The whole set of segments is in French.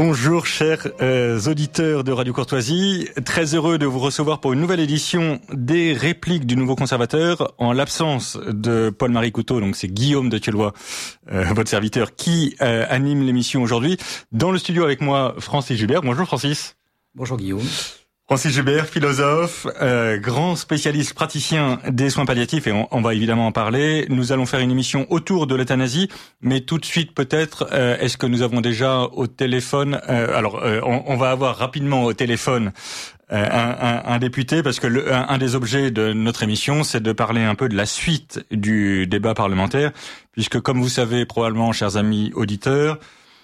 Bonjour chers auditeurs de Radio Courtoisie, très heureux de vous recevoir pour une nouvelle édition des répliques du Nouveau Conservateur. En l'absence de Paul-Marie Couteau, donc c'est Guillaume de Thieulois, votre serviteur, qui anime l'émission aujourd'hui. Dans le studio avec moi, Francis Joubert. Bonjour Francis. Bonjour Guillaume. Francis Joubert, philosophe, grand spécialiste praticien des soins palliatifs, et on va évidemment en parler. Nous allons faire une émission autour de l'euthanasie, mais tout de suite peut-être, est-ce que nous avons déjà au téléphone, on va avoir rapidement au téléphone un député, parce que un des objets de notre émission, c'est de parler un peu de la suite du débat parlementaire, puisque comme vous savez probablement, chers amis auditeurs,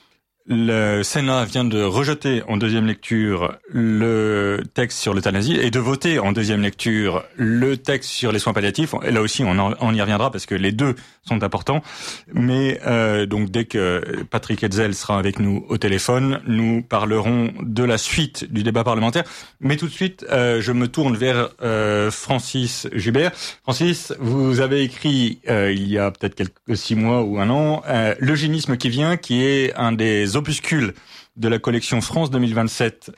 le Sénat vient de rejeter en deuxième lecture le texte sur l'euthanasie et de voter en deuxième lecture le texte sur les soins palliatifs. Et là aussi, on y reviendra parce que les deux sont importants. Mais donc dès que Patrick Hetzel sera avec nous au téléphone, nous parlerons de la suite du débat parlementaire. Mais tout de suite, je me tourne vers Francis Joubert. Francis, vous avez écrit il y a peut-être 6 mois ou 1 an, L'eugénisme qui vient, qui est un des opuscules de la collection France 2027,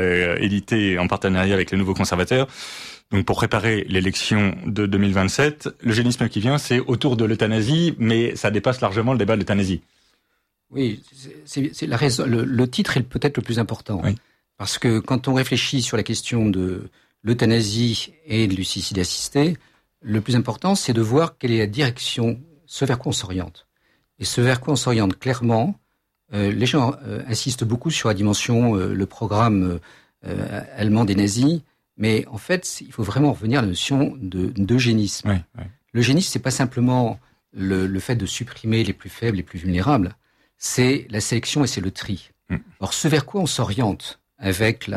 édité en partenariat avec le Nouveau Conservateur. Donc pour préparer l'élection de 2027, l'eugénisme qui vient, c'est autour de l'euthanasie, mais ça dépasse largement le débat de l'euthanasie. Oui, c'est la raison. Le titre est peut-être le plus important, oui. Parce que quand on réfléchit sur la question de l'euthanasie et de suicide assisté, le plus important, c'est de voir quelle est la direction, ce vers quoi on s'oriente. Et ce vers quoi on s'oriente clairement. Les gens insistent beaucoup sur la dimension, le programme allemand des nazis, mais en fait, il faut vraiment revenir à la notion d'eugénisme. Oui, oui. L'eugénisme, c'est pas simplement le fait de supprimer les plus faibles, les plus vulnérables, c'est la sélection et c'est le tri. Or, ce vers quoi on s'oriente avec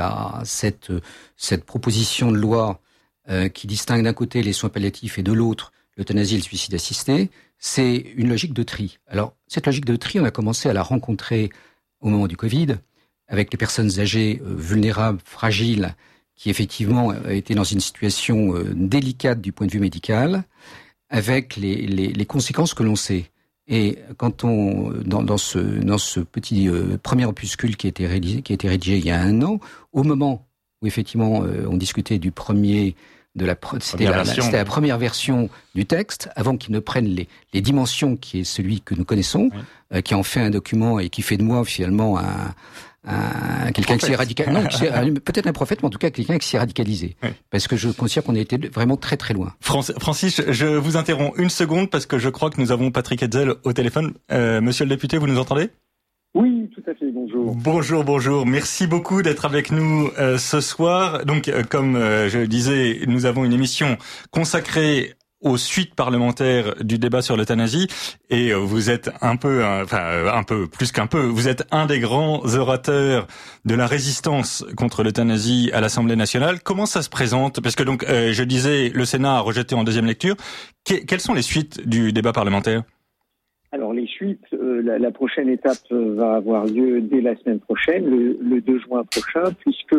cette proposition de loi qui distingue d'un côté les soins palliatifs et de l'autre l'euthanasie et le suicide assisté, c'est une logique de tri. Alors, cette logique de tri, on a commencé à la rencontrer au moment du Covid, avec les personnes âgées, vulnérables, fragiles, qui effectivement étaient dans une situation délicate du point de vue médical, avec les conséquences que l'on sait. Et quand dans ce petit premier opuscule qui a été rédigé il y a 1 an, au moment où effectivement on discutait du premier c'était la première version du texte, avant qu'il ne prenne les dimensions qui est celui que nous connaissons, oui. Qui en fait un document et qui fait de moi finalement quelqu'un qui s'est radicalisé. Non, peut-être un prophète, mais en tout cas quelqu'un qui s'est radicalisé. Oui. Parce que je considère qu'on a été vraiment très très loin. Francis, je vous interromps 1 seconde parce que je crois que nous avons Patrick Hetzel au téléphone. Monsieur le député, vous nous entendez ? Oui, tout à fait, bonjour. Bonjour. Merci beaucoup d'être avec nous ce soir. Donc, comme je disais, nous avons une émission consacrée aux suites parlementaires du débat sur l'euthanasie, et vous êtes un peu plus qu'un peu, vous êtes un des grands orateurs de la résistance contre l'euthanasie à l'Assemblée nationale. Comment ça se présente ? Parce que donc, je disais, le Sénat a rejeté en deuxième lecture. Quelles sont les suites du débat parlementaire ? Alors les suites, la prochaine étape va avoir lieu dès la semaine prochaine, le 2 juin prochain, puisque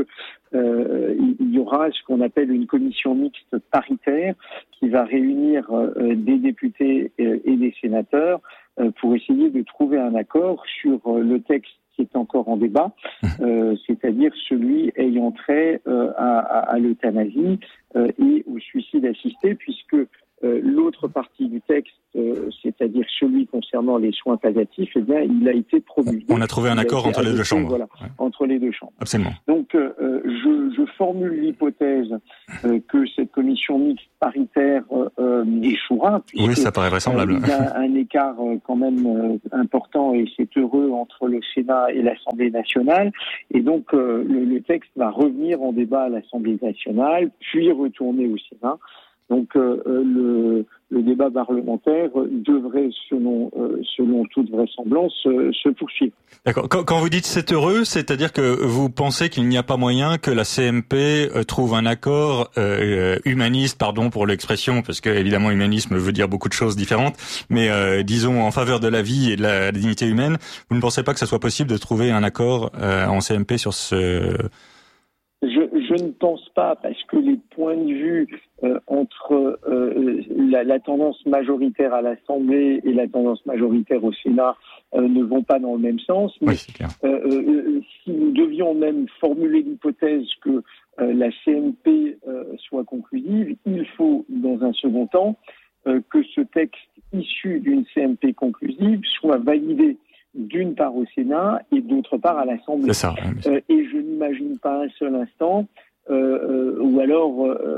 il y aura ce qu'on appelle une commission mixte paritaire qui va réunir des députés et des sénateurs pour essayer de trouver un accord sur le texte qui est encore en débat, c'est-à-dire celui ayant trait à l'euthanasie et au suicide assisté, puisque l'autre partie du texte, c'est-à-dire celui concernant les soins palliatifs, eh bien, il a été promulgué. On a trouvé un accord entre les deux chambres. Voilà, ouais. Entre les deux chambres. Absolument. Donc, je formule l'hypothèse que cette commission mixte paritaire échouera. Oui, ça paraît vraisemblable. Il y a un écart quand même important, et c'est heureux, entre le Sénat et l'Assemblée nationale. Et donc, le texte va revenir en débat à l'Assemblée nationale, puis retourner au Sénat. Donc le débat parlementaire devrait, selon toute vraisemblance, se poursuivre. D'accord. Quand vous dites c'est heureux, c'est-à-dire que vous pensez qu'il n'y a pas moyen que la CMP trouve un accord humaniste, pardon pour l'expression, parce que évidemment humanisme veut dire beaucoup de choses différentes, mais disons en faveur de la vie et de la dignité humaine. Vous ne pensez pas que ça soit possible de trouver un accord en CMP sur ce Je ne pense pas, parce que les points de vue entre la tendance majoritaire à l'Assemblée et la tendance majoritaire au Sénat ne vont pas dans le même sens. Mais c'est clair. Si nous devions même formuler l'hypothèse que la CMP soit conclusive, il faut, dans un second temps, que ce texte issu d'une CMP conclusive soit validé d'une part au Sénat et d'autre part à l'Assemblée. C'est ça. Et je n'imagine pas un seul instant, ou alors,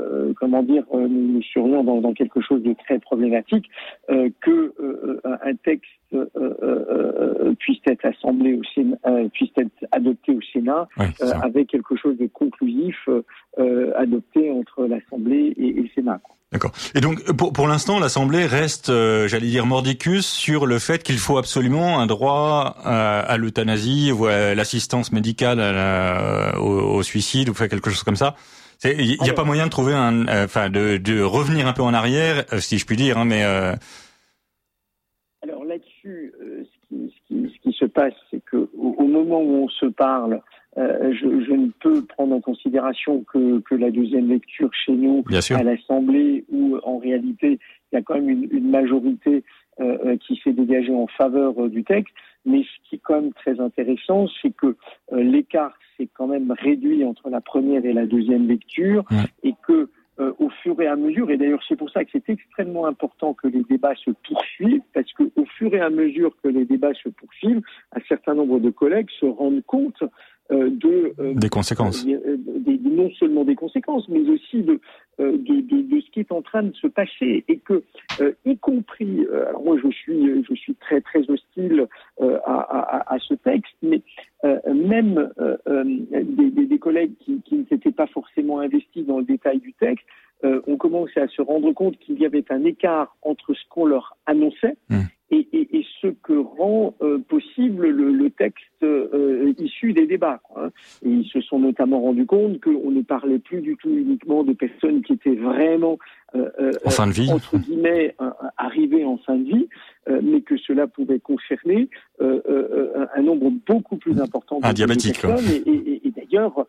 nous serions dans quelque chose de très problématique, que un texte puisse être assemblé au Sénat, puisse être adopté au Sénat, avec quelque chose de conclusif adopté entre l'Assemblée et le Sénat. D'accord. Et donc, pour l'instant, l'Assemblée reste, j'allais dire, mordicus sur le fait qu'il faut absolument un droit à l'euthanasie ou à l'assistance médicale au suicide ou faire quelque chose comme ça. Il n'y a pas moyen de trouver de revenir un peu en arrière, si je puis dire, hein, mais. Alors là-dessus, ce qui se passe, c'est que au moment où on se parle, je ne peux prendre en considération que la deuxième lecture chez nous à l'Assemblée, où en réalité il y a quand même une majorité qui s'est dégagée en faveur du texte. Mais ce qui est quand même très intéressant, c'est que l'écart s'est quand même réduit entre la première et la deuxième lecture, et que au fur et à mesure, et d'ailleurs c'est pour ça que c'est extrêmement important que les débats se poursuivent, parce que au fur et à mesure que les débats se poursuivent, un certain nombre de collègues se rendent compte des conséquences, non seulement des conséquences, mais aussi de ce qui est en train de se passer, et que y compris, alors moi je suis très très hostile à ce texte, mais même des collègues qui ne s'étaient pas forcément investis dans le détail du texte ont commencé à se rendre compte qu'il y avait un écart entre ce qu'on leur annonçait et ce que rend possible le texte issu des débats, quoi, hein. Et ils se sont notamment rendus compte qu'on ne parlait plus du tout uniquement de personnes qui étaient vraiment en fin de vie, entre guillemets, arrivées en fin de vie, mais que cela pouvait concerner un nombre beaucoup plus important de personnes. Et d'ailleurs,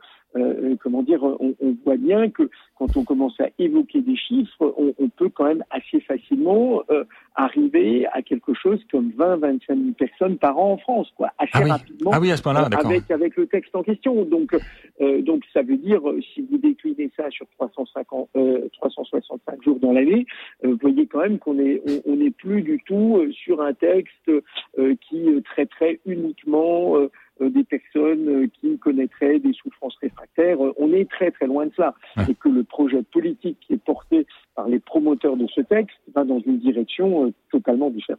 on voit bien que quand on commence à évoquer des chiffres, on peut quand même assez facilement arriver à quelque chose comme 20-25 000 personnes par an en France, quoi, assez rapidement. Ah oui, à ce point-là, d'accord. Avec le texte en question. Donc ça veut dire, si vous déclinez ça sur 365 jours dans l'année, vous voyez quand même qu'on est plus du tout sur un texte qui traiterait uniquement des personnes qui connaîtraient des souffrances réfractaires. On est très très loin de ça. Et que le projet politique qui est porté par les promoteurs de ce texte va dans une direction totalement différente.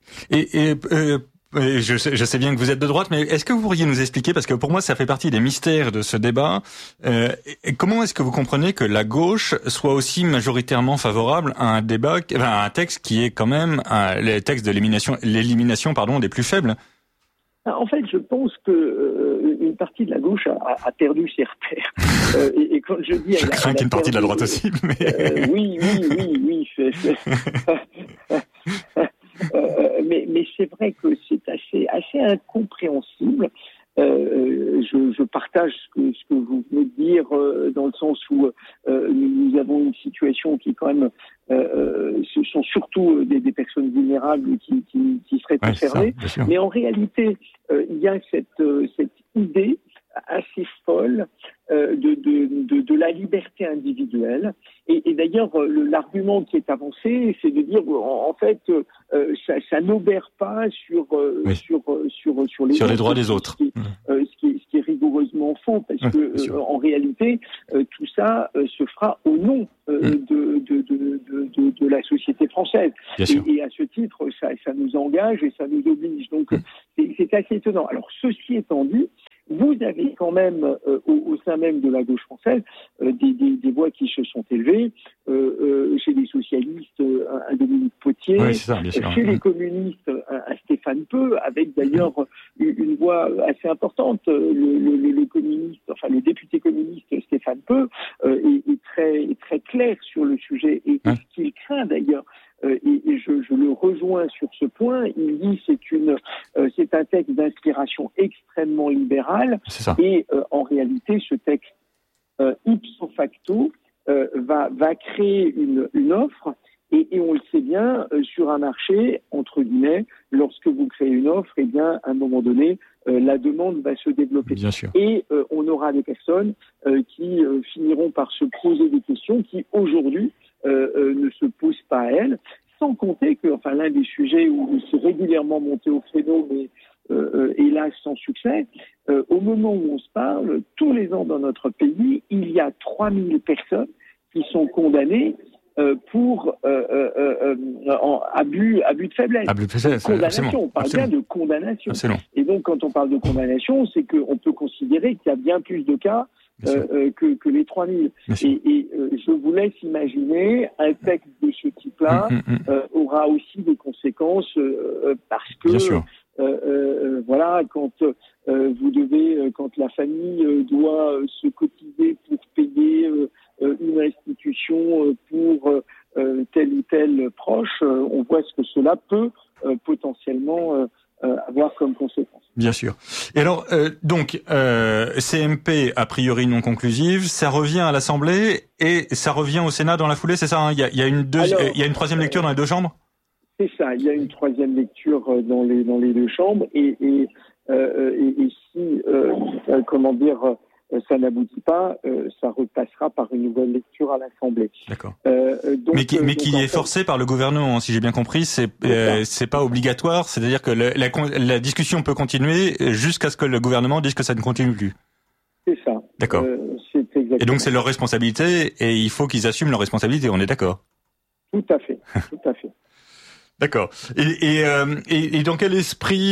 Je sais bien que vous êtes de droite, mais est-ce que vous pourriez nous expliquer, parce que pour moi ça fait partie des mystères de ce débat, comment est-ce que vous comprenez que la gauche soit aussi majoritairement favorable à un texte qui est quand même le texte de l'élimination des plus faibles? En fait, je pense que une partie de la gauche a perdu ses repères. Et quand je dis, je crains qu'une partie de la droite aussi. Mais oui. Mais c'est vrai que c'est assez incompréhensible. Je partage ce que vous venez de dire, dans le sens où nous avons une situation qui quand même ce sont surtout des personnes vulnérables qui seraient concernées. Mais en réalité, il y a cette idée assez folle de la liberté individuelle. Et d'ailleurs, l'argument qui est avancé, c'est de dire, en fait, ça n'obère pas sur les droits des autres. Ce qui est rigoureusement faux, parce que en réalité, tout ça se fera au nom de la société française. Et à ce titre, ça nous engage et ça nous oblige. Donc, c'est assez étonnant. Alors, ceci étant dit, vous avez quand même au sein même de la gauche française des voix qui se sont élevées, chez les socialistes un Dominique Potier, chez les communistes un Stéphane Peu, avec d'ailleurs une voix assez importante. Le député communiste Stéphane Peu est très clair sur le sujet, et ce qu'il craint d'ailleurs. Et je le rejoins sur ce point. Il dit c'est un texte d'inspiration extrêmement libérale, et en réalité ce texte ipso facto, va créer une offre. Et on le sait bien, sur un marché, entre guillemets, lorsque vous créez une offre, eh bien, à un moment donné, la demande va se développer. Bien sûr. Et on aura des personnes qui finiront par se poser des questions qui, aujourd'hui, ne se posent pas à elles. Sans compter que, l'un des sujets où c'est régulièrement monté au créneau, mais hélas sans succès, au moment où on se parle, tous les ans dans notre pays, il y a 3000 personnes qui sont condamnées pour abus de faiblesse. Abus de faiblesse, condamnation, on parle bien de condamnation. Absolument. Et donc, quand on parle de condamnation, c'est qu'on peut considérer qu'il y a bien plus de cas que les 3000. Et je vous laisse imaginer un texte de ce type-là aura aussi des conséquences parce que quand la famille doit se cotiser pour payer une institution pour tel ou tel proche, on voit ce que cela peut potentiellement avoir comme conséquence. Bien sûr. Et alors, CMP a priori non conclusive, ça revient à l'Assemblée et ça revient au Sénat dans la foulée, c'est ça, hein? Il y a une troisième lecture dans les deux chambres? C'est ça, il y a une troisième lecture dans les deux chambres et si ça n'aboutit pas, ça repassera par une nouvelle lecture à l'Assemblée. D'accord. Mais qui est forcé par le gouvernement, si j'ai bien compris, c'est pas obligatoire, c'est-à-dire que la discussion peut continuer jusqu'à ce que le gouvernement dise que ça ne continue plus. C'est ça. D'accord. C'est exactement. Et donc c'est leur responsabilité et il faut qu'ils assument leur responsabilité, on est d'accord? Tout à fait, tout à fait. D'accord. Et dans quel esprit,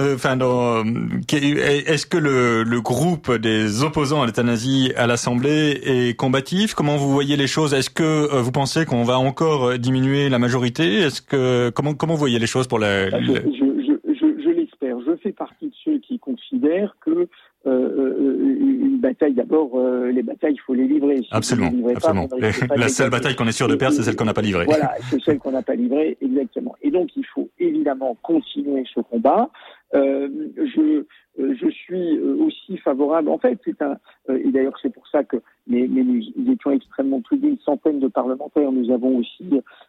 est-ce que le groupe des opposants à l'euthanasie à l'Assemblée est combatif? Comment vous voyez les choses? Est-ce que vous pensez qu'on va encore diminuer la majorité? Comment vous voyez les choses pour Je l'espère. Je fais partie de ceux qui considèrent que une bataille, d'abord, les batailles, il faut les livrer. Si absolument, absolument. La seule bataille qu'on est sûr de perdre, c'est celle qu'on n'a pas livrée. Voilà, c'est celle qu'on n'a pas livrée, exactement. Et donc, il faut évidemment continuer ce combat. Je suis aussi favorable. En fait, et d'ailleurs, c'est pour ça que nous étions extrêmement plus d'une centaine de parlementaires. Nous avons aussi,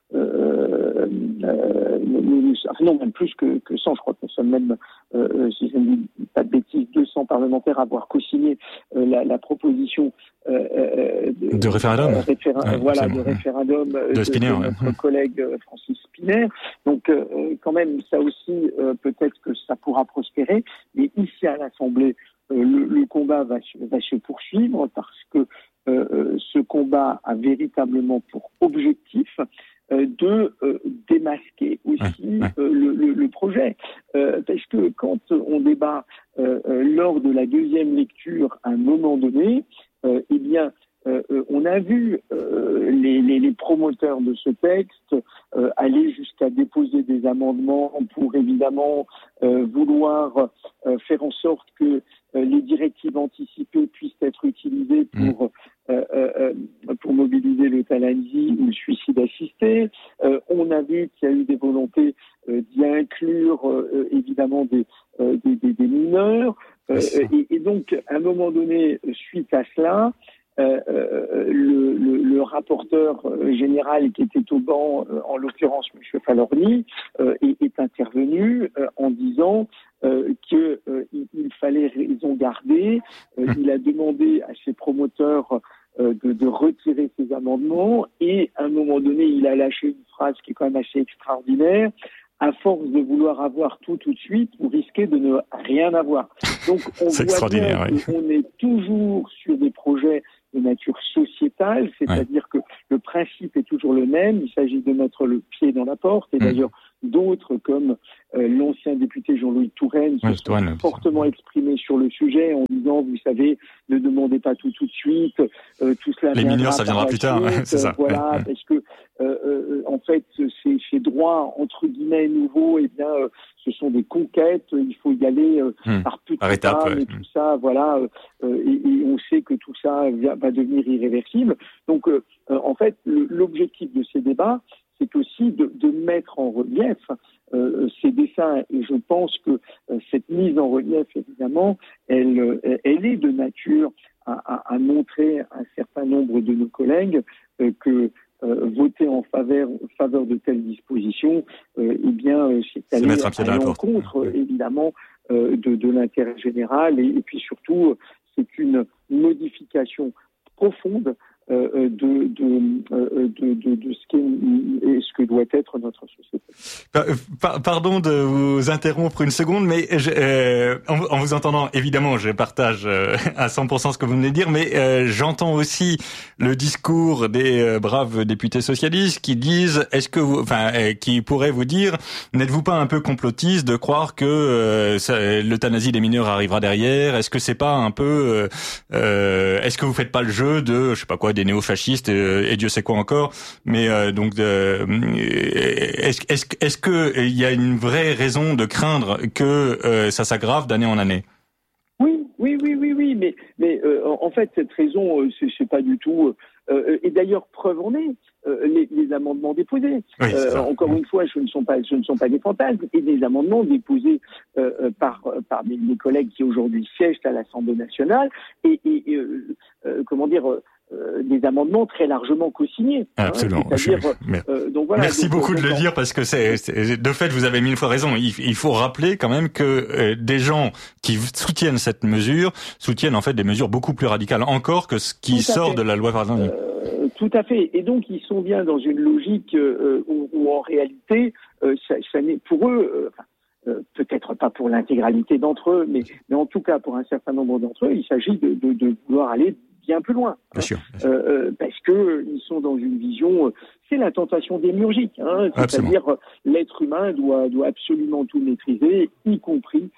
même plus que 100, je crois que nous sommes même, si je ne dis pas de bêtises, 200 parlementaires à avoir co-signé la proposition de référendum. De référendum de Spinner, notre collègue Francis Spinner. Donc, quand même, ça aussi, peut-être que ça pourra prospérer. Mais ici à l'Assemblée, le combat va se poursuivre parce que ce combat a véritablement pour objectif de démasquer aussi le projet. Parce que quand on débat lors de la deuxième lecture à un moment donné, on a vu les promoteurs de ce texte aller jusqu'à déposer des amendements pour évidemment vouloir faire en sorte que les directives anticipées puissent être utilisées pour mobiliser l'euthanasie ou le suicide assisté. On a vu qu'il y a eu des volontés d'y inclure évidemment des mineurs. Et donc, à un moment donné, suite à cela, le rapporteur général qui était au banc, en l'occurrence M. Falorni, est intervenu en disant qu'il fallait raison garder. Il a demandé à ses promoteurs de retirer ses amendements et à un moment donné, il a lâché une phrase qui est quand même assez extraordinaire. À force de vouloir avoir tout de suite, vous risquez de ne rien avoir. Donc, on voit bien qu'on est toujours sur des projets de nature sociétale, c'est-à-dire que le principe est toujours le même. Il s'agit de mettre le pied dans la porte. Et d'ailleurs, d'autres, comme l'ancien député Jean-Louis Touraine, se sont fortement exprimés sur le sujet en disant, vous savez, ne demandez pas tout de suite, tout cela les mineurs, ça viendra plus tard, c'est ça. Voilà, parce que en fait, ces droits entre guillemets nouveaux, ce sont des conquêtes. Il faut y aller par petites étapes et tout ça. Voilà, et on sait que tout ça va devenir irréversible. Donc, en fait, l'objectif de ces débats, c'est aussi de mettre en relief ces dessins. Et je pense que cette mise en relief, évidemment, elle est de nature à montrer à un certain nombre de nos collègues que voter en faveur de telles dispositions, c'est aller à l'encontre, évidemment, de l'intérêt général, et puis surtout, c'est une modification profonde de ce que doit être notre société. Pardon de vous interrompre une seconde, mais en vous entendant, évidemment, je partage à 100% ce que vous venez de dire, mais j'entends aussi le discours des braves députés socialistes qui disent, qui pourraient vous dire, n'êtes-vous pas un peu complotiste de croire que l'euthanasie des mineurs arrivera derrière? Est-ce que c'est pas un peu, est-ce que vous faites pas le jeu de, je sais pas quoi, des néo-fascistes et Dieu sait quoi encore, mais est-ce que il y a une vraie raison de craindre que ça s'aggrave d'année en année? Oui, mais en fait cette raison c'est pas du tout et d'ailleurs preuve en est les amendements déposés. Oui, encore une fois, ce ne sont pas des fantasmes, et des amendements déposés par mes collègues qui aujourd'hui siègent à l'Assemblée nationale et des amendements très largement co-signés. Absolument. Donc voilà. Merci beaucoup de le dire, parce que de fait, vous avez 1000 fois raison. Il faut rappeler quand même que des gens qui soutiennent cette mesure soutiennent en fait des mesures beaucoup plus radicales encore que ce qui sort de la loi Parlanyi. Tout à fait. Et donc, ils sont bien dans une logique où en réalité, ça n'est pour eux, peut-être pas pour l'intégralité d'entre eux, mais en tout cas pour un certain nombre d'entre eux, il s'agit de vouloir aller bien plus loin. Bien sûr. Parce que ils sont dans une vision, c'est la tentation démiurgique, c'est-à-dire l'être humain doit absolument tout maîtriser, y compris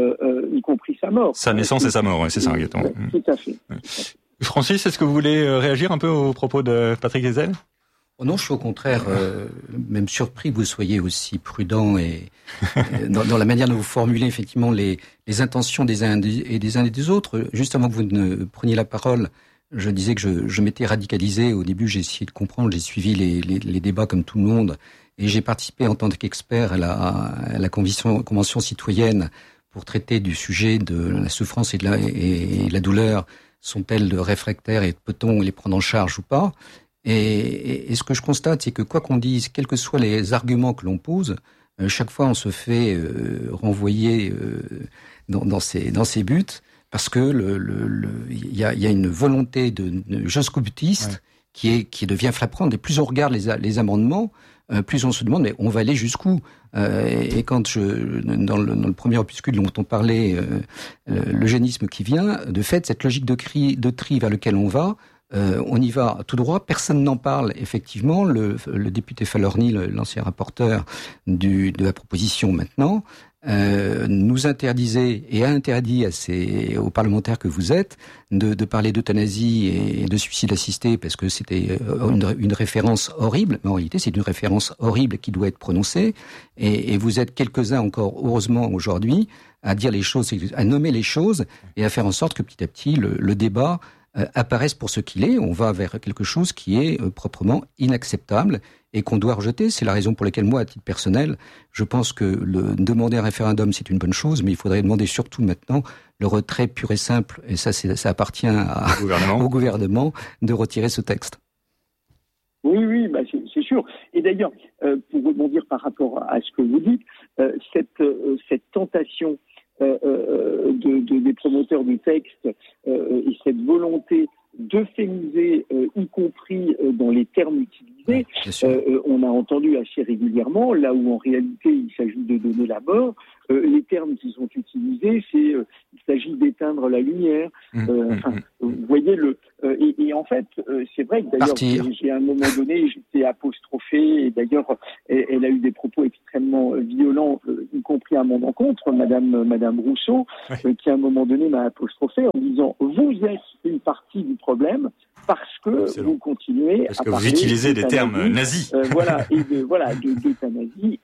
sa mort. Sa naissance et sa mort, c'est ça, Gaëtan. Tout à fait. Francis, est-ce que vous voulez réagir un peu aux propos de Patrick Hessel ? Non, je suis au contraire même surpris que vous soyez aussi prudent et dans la manière dont vous formulez effectivement les intentions des uns et des autres. Juste avant que vous ne preniez la parole, je disais que je m'étais radicalisé. Au début, j'ai essayé de comprendre, j'ai suivi les débats comme tout le monde, et j'ai participé en tant qu'expert à la convention citoyenne pour traiter du sujet de la souffrance et la douleur. Sont-elles réfractaires et peut-on les prendre en charge ou pas ? Et ce que je constate, c'est que quoi qu'on dise, quels que soient les arguments que l'on pose, chaque fois on se fait renvoyer dans ses buts, parce que il y a une volonté de jusqu'au-boutiste qui devient flagrante. Et plus on regarde les amendements, plus on se demande, mais on va aller jusqu'où ? Et quand dans le premier opuscule dont on parlait, l'eugénisme qui vient, de fait, cette logique de tri vers lequel on va, on y va tout droit, personne n'en parle. Effectivement, le député Falorni, l'ancien rapporteur de la proposition maintenant, nous interdisait et a interdit aux parlementaires que vous êtes de parler d'euthanasie et de suicide assisté, parce que c'était une référence horrible. Mais en réalité, c'est une référence horrible qui doit être prononcée. Et vous êtes quelques-uns encore, heureusement aujourd'hui, à dire les choses, à nommer les choses et à faire en sorte que petit à petit le débat apparaissent pour ce qu'il est. On va vers quelque chose qui est proprement inacceptable et qu'on doit rejeter. C'est la raison pour laquelle moi, à titre personnel, je pense que demander un référendum, c'est une bonne chose, mais il faudrait demander surtout maintenant le retrait pur et simple, et ça appartient au gouvernement, de retirer ce texte. Oui, c'est sûr. Et d'ailleurs, pour rebondir par rapport à ce que vous dites, cette tentation des promoteurs du texte et cette volonté d'euphémiser, y compris dans les termes utilisés, on a entendu assez régulièrement, là où en réalité il s'agit de donner la mort, les termes qui sont utilisés, il s'agit d'éteindre la lumière. Vous voyez et en fait, c'est vrai que d'ailleurs, j'ai à un moment donné, j'étais apostrophé, et d'ailleurs, elle a eu des propos extrêmement violents, y compris à mon encontre, Madame Rousseau, qui à un moment donné m'a apostrophé en disant: vous êtes une partie du problème parce que vous continuez à parler, vous utilisez des termes nazis, d'euthanasie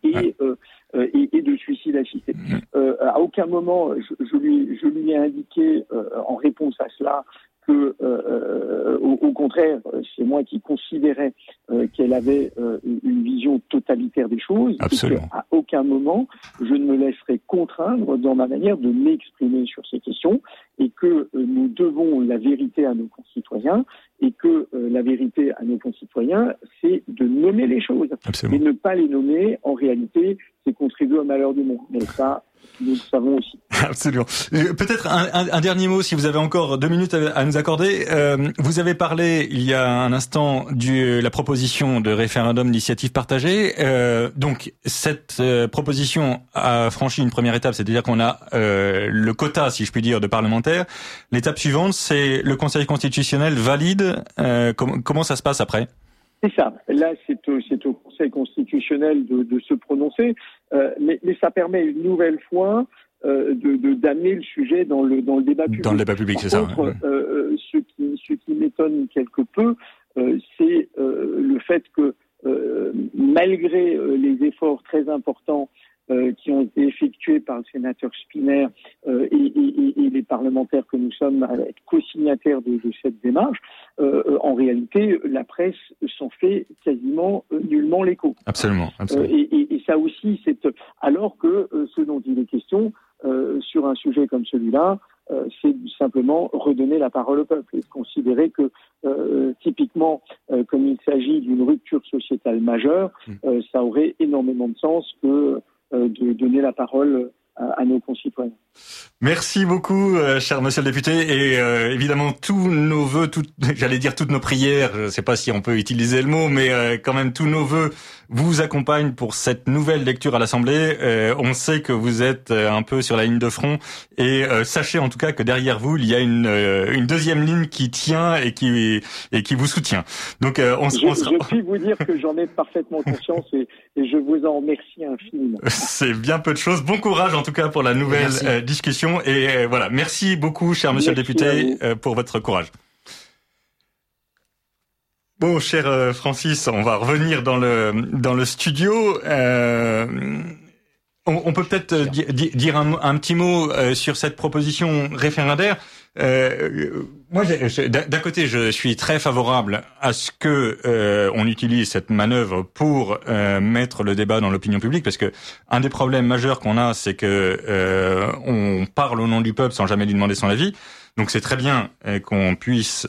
et de suicide assisté. À aucun moment je lui ai indiqué en réponse à cela que, au contraire, c'est moi qui considérais qu'elle avait une vision totalitaire des choses. Absolument. Et qu'à aucun moment, je ne me laisserai contraindre dans ma manière de m'exprimer sur ces questions, et que nous devons la vérité à nos concitoyens, et que la vérité à nos concitoyens, c'est de nommer les choses. Absolument. Et ne pas les nommer, en réalité, c'est contribuer au malheur du monde. Mais ça, nous le savons aussi. Absolument. Peut-être un dernier mot, si vous avez encore 2 minutes à nous accorder. Vous avez parlé il y a un instant de la proposition de référendum d'initiative partagée. Donc cette proposition a franchi une première étape, c'est-à-dire qu'on a le quota, si je puis dire, de parlementaires. L'étape suivante, c'est le Conseil constitutionnel valide. Comment ça se passe après ? C'est ça. Là, c'est au Conseil constitutionnel de se prononcer, mais ça permet une nouvelle fois d'amener le sujet dans le débat public. Dans le débat public, c'est ça. Ouais. Ce qui m'étonne quelque peu, c'est le fait que malgré les efforts très importants qui ont été effectués par le sénateur Spinner et les parlementaires que nous sommes à être co-signataires de cette démarche, en réalité, la presse s'en fait quasiment nullement l'écho. Absolument. Et ça aussi, c'est alors que ce dont il est question sur un sujet comme celui-là, c'est simplement redonner la parole au peuple et considérer que typiquement, comme il s'agit d'une rupture sociétale majeure, ça aurait énormément de sens que de donner la parole à nos concitoyens. Merci beaucoup, cher monsieur le député, et évidemment tous nos vœux, j'allais dire toutes nos prières, je ne sais pas si on peut utiliser le mot, mais quand même tous nos vœux vous accompagnent pour cette nouvelle lecture à l'Assemblée. On sait que vous êtes un peu sur la ligne de front, et sachez en tout cas que derrière vous, il y a une deuxième ligne qui tient et qui vous soutient. Donc je puis vous dire que j'en ai parfaitement conscience et je vous en remercie infiniment. C'est bien peu de choses. Bon courage en tout cas pour la nouvelle discussion. Et voilà, merci beaucoup, cher monsieur le député, pour votre courage. Bon, cher Francis, on va revenir dans le studio. On peut peut-être dire un petit mot sur cette proposition référendaire. Moi, d'un côté, je suis très favorable à ce que on utilise cette manœuvre pour mettre le débat dans l'opinion publique, parce que un des problèmes majeurs qu'on a, c'est que on parle au nom du peuple sans jamais lui demander son avis. Donc, c'est très bien qu'on puisse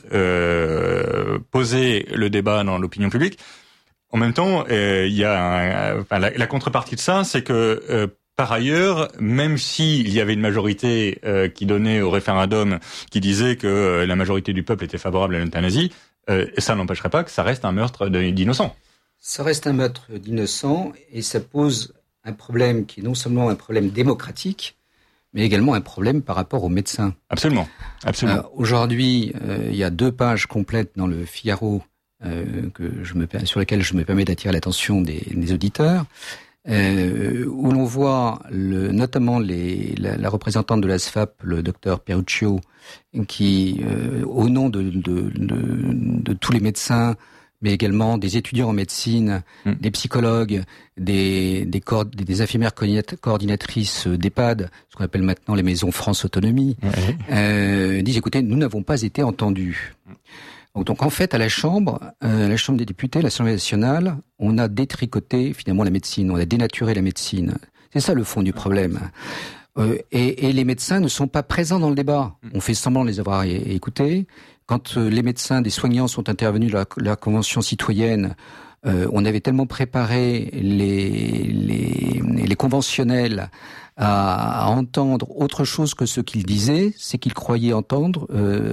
poser le débat dans l'opinion publique. En même temps, il y a la contrepartie de ça, c'est que par ailleurs, même s'il y avait une majorité qui donnait au référendum, qui disait que la majorité du peuple était favorable à l'euthanasie, ça n'empêcherait pas que ça reste un meurtre d'innocents. Ça reste un meurtre d'innocents et ça pose un problème qui est non seulement un problème démocratique, mais également un problème par rapport aux médecins. Absolument. Aujourd'hui, il y a 2 pages complètes dans le Figaro sur lesquelles je me permets d'attirer l'attention des auditeurs. Où l'on voit notamment la représentante de l'ASFAP, le docteur Peruccio, qui, au nom de tous les médecins, mais également des étudiants en médecine, des psychologues, des infirmières coordinatrices d'EHPAD, ce qu'on appelle maintenant les maisons France Autonomie, disent écoutez, nous n'avons pas été entendus. Donc en fait, à la Chambre des députés, l'Assemblée nationale, on a détricoté finalement la médecine, on a dénaturé la médecine. C'est ça le fond du problème. Et les médecins ne sont pas présents dans le débat. On fait semblant de les avoir écoutés. Quand les médecins, des soignants sont intervenus à la Convention citoyenne, on avait tellement préparé les conventionnels à entendre autre chose que ce qu'ils disaient, c'est qu'ils croyaient entendre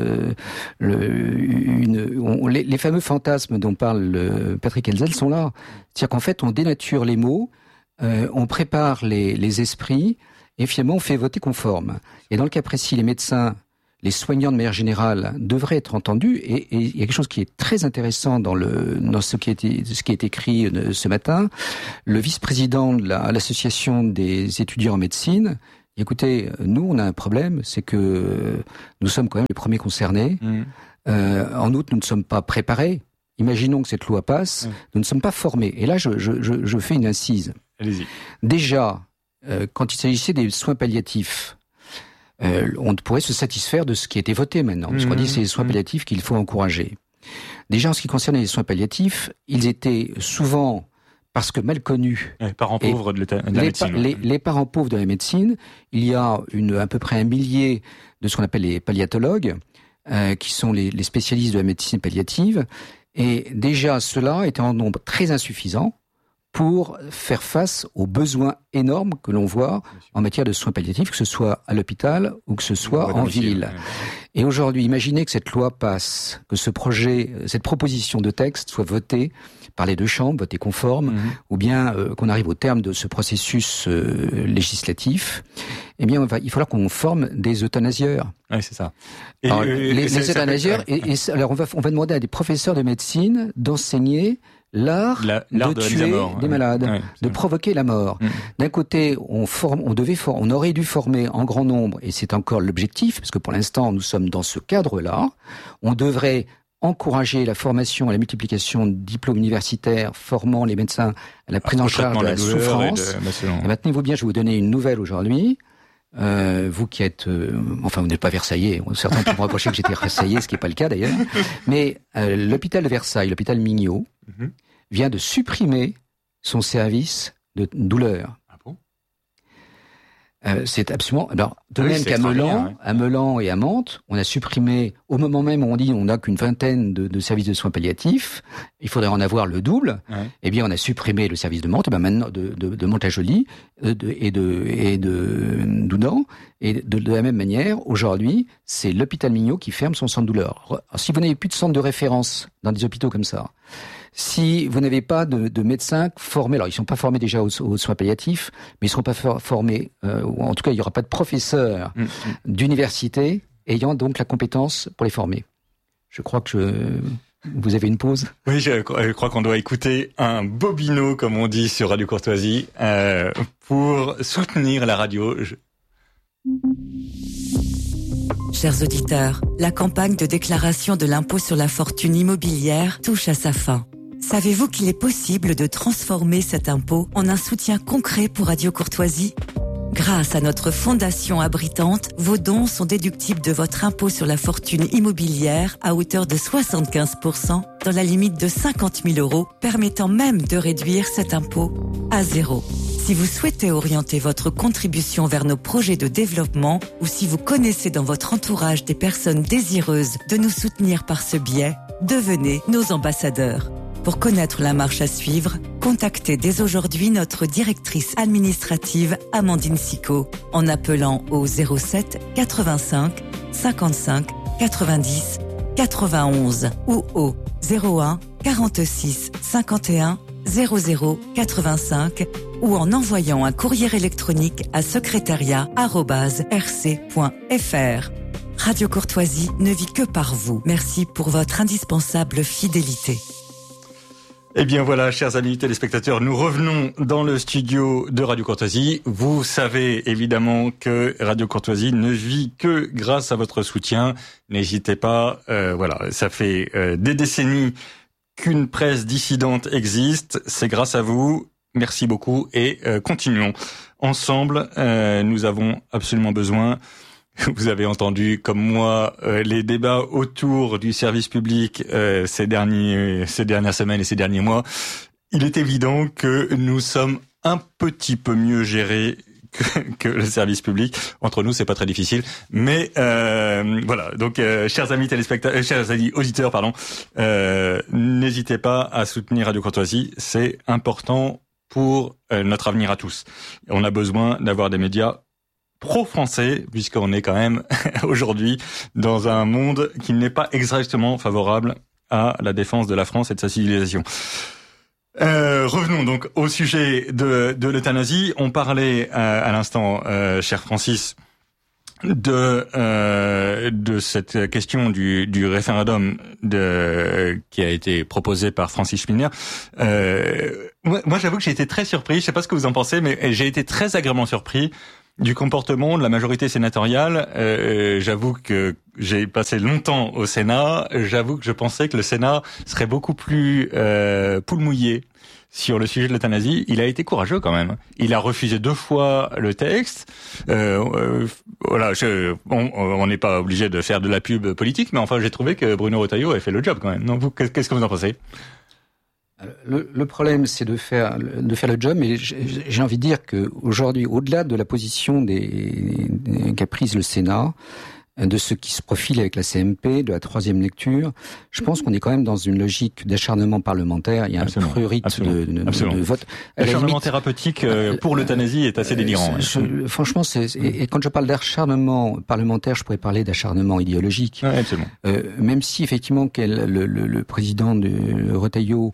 les fameux fantasmes dont parle Patrick Hetzel sont là. C'est-à-dire qu'en fait, on dénature les mots, on prépare les esprits, et finalement, on fait voter conforme. Et dans le cas précis, les médecins, les soignants de manière générale devraient être entendus, et il y a quelque chose qui est très intéressant dans ce qui est écrit ce matin. Le vice-président de l'association des étudiants en médecine, écoutez, nous on a un problème, c'est que nous sommes quand même les premiers concernés. En outre, nous ne sommes pas préparés. Imaginons que cette loi passe, nous ne sommes pas formés. Et là, je fais une incise. Allez-y. Déjà, quand il s'agissait des soins palliatifs, on pourrait se satisfaire de ce qui a été voté maintenant. Parce qu'on dit que c'est les soins palliatifs qu'il faut encourager. Déjà, en ce qui concerne les soins palliatifs, ils étaient souvent, parce que mal connus, les parents pauvres de la médecine. Les parents pauvres de la médecine, il y a à peu près 1 millier de ce qu'on appelle les palliatologues, qui sont les spécialistes de la médecine palliative. Et déjà, ceux-là étaient en nombre très insuffisant pour faire face aux besoins énormes que l'on voit en matière de soins palliatifs, que ce soit à l'hôpital ou que ce soit en ville. Et aujourd'hui, imaginez que cette loi passe, que cette proposition de texte soit votée par les deux chambres, votée conforme, ou bien qu'on arrive au terme de ce processus législatif. Eh bien, il va falloir qu'on forme des euthanasieurs. Oui, c'est ça. Alors, les euthanasieurs, alors on va demander à des professeurs de médecine d'enseigner l'art de tuer des malades, de provoquer la mort. D'un côté, on aurait dû former en grand nombre, et c'est encore l'objectif, parce que pour l'instant, nous sommes dans ce cadre-là. On devrait encourager la formation et la multiplication de diplômes universitaires formant les médecins à la prise en charge de la souffrance. Et maintenez-vous bien, je vais vous donner une nouvelle aujourd'hui. Vous qui êtes, enfin, vous n'êtes pas Versaillais. Certains pourront reprocher que j'étais Versaillais, ce qui n'est pas le cas d'ailleurs. Mais l'hôpital de Versailles, l'hôpital Mignot, vient de supprimer son service de douleur. Ah bon? C'est absolument. Alors, de même qu'à Meulan et à Mantes, on a supprimé au moment même où on dit on n'a qu'une vingtaine de services de soins palliatifs. Il faudrait en avoir le double. Eh bien, on a supprimé le service de Mantes, et bien maintenant de Mantes-la-Jolie et de Doudan. Et de la même manière, aujourd'hui, c'est l'hôpital Mignot qui ferme son centre de douleur. Alors, si vous n'avez plus de centre de référence dans des hôpitaux comme ça, si vous n'avez pas de médecins formés, alors ils ne sont pas formés déjà aux soins palliatifs, mais ils ne seront pas formés, ou en tout cas il n'y aura pas de professeurs d'université ayant donc la compétence pour les former. Je crois que vous avez une pause. Oui, je crois qu'on doit écouter un bobino, comme on dit sur Radio Courtoisie, pour soutenir la radio. Chers auditeurs, la campagne de déclaration de l'impôt sur la fortune immobilière touche à sa fin. Savez-vous qu'il est possible de transformer cet impôt en un soutien concret pour Radio Courtoisie ? Grâce à notre fondation abritante, vos dons sont déductibles de votre impôt sur la fortune immobilière à hauteur de 75% dans la limite de 50 000 €, permettant même de réduire cet impôt à zéro. Si vous souhaitez orienter votre contribution vers nos projets de développement ou si vous connaissez dans votre entourage des personnes désireuses de nous soutenir par ce biais, devenez nos ambassadeurs. Pour connaître la marche à suivre, contactez dès aujourd'hui notre directrice administrative Amandine Sicot en appelant au 07 85 55 90 91 ou au 01 46 51 00 85 ou en envoyant un courrier électronique à secrétariat@rc.fr. Radio Courtoisie ne vit que par vous. Merci pour votre indispensable fidélité. Eh bien voilà, chers amis téléspectateurs, nous revenons dans le studio de Radio Courtoisie. Vous savez évidemment que Radio Courtoisie ne vit que grâce à votre soutien. N'hésitez pas, voilà, ça fait des décennies qu'une presse dissidente existe. C'est grâce à vous. Merci beaucoup et continuons. Ensemble, nous avons absolument besoin. Vous avez entendu, comme moi, les débats autour du service public ces dernières semaines et ces derniers mois. Il est évident que nous sommes un petit peu mieux gérés que le service public. Entre nous, c'est pas très difficile. Mais voilà. Donc, chers amis téléspectateurs, chers amis auditeurs, n'hésitez pas à soutenir Radio Courtoisie. C'est important pour notre avenir à tous. On a besoin d'avoir des médias pro-français, puisqu'on est quand même aujourd'hui dans un monde qui n'est pas exactement favorable à la défense de la France et de sa civilisation. Revenons donc au sujet de l'euthanasie. On parlait à l'instant, cher Francis, de cette question du référendum qui a été proposé par Francis Szpilner. Moi, j'avoue que j'ai été très surpris. Je sais pas ce que vous en pensez, mais j'ai été très agréablement surpris du comportement de la majorité sénatoriale. J'avoue que j'ai passé longtemps au Sénat. J'avoue que je pensais que le Sénat serait beaucoup plus poule mouillé sur le sujet de l'euthanasie, il a été courageux quand même. Il a refusé 2 fois le texte. Voilà, on n'est pas obligé de faire de la pub politique, mais enfin, j'ai trouvé que Bruno Retailleau a fait le job quand même. Non, qu'est-ce que vous en pensez? Le problème, c'est de faire le job, mais j'ai envie de dire que aujourd'hui, au-delà de la position qu'a prise le Sénat, de ce qui se profile avec la CMP, de la 3e lecture, je pense qu'on est quand même dans une logique d'acharnement parlementaire. Il y a un prurite de vote. L'acharnement thérapeutique pour l'euthanasie est assez délirant. Franchement, et quand je parle d'acharnement parlementaire, je pourrais parler d'acharnement idéologique. Ouais, absolument. Même si effectivement le président de Retailleau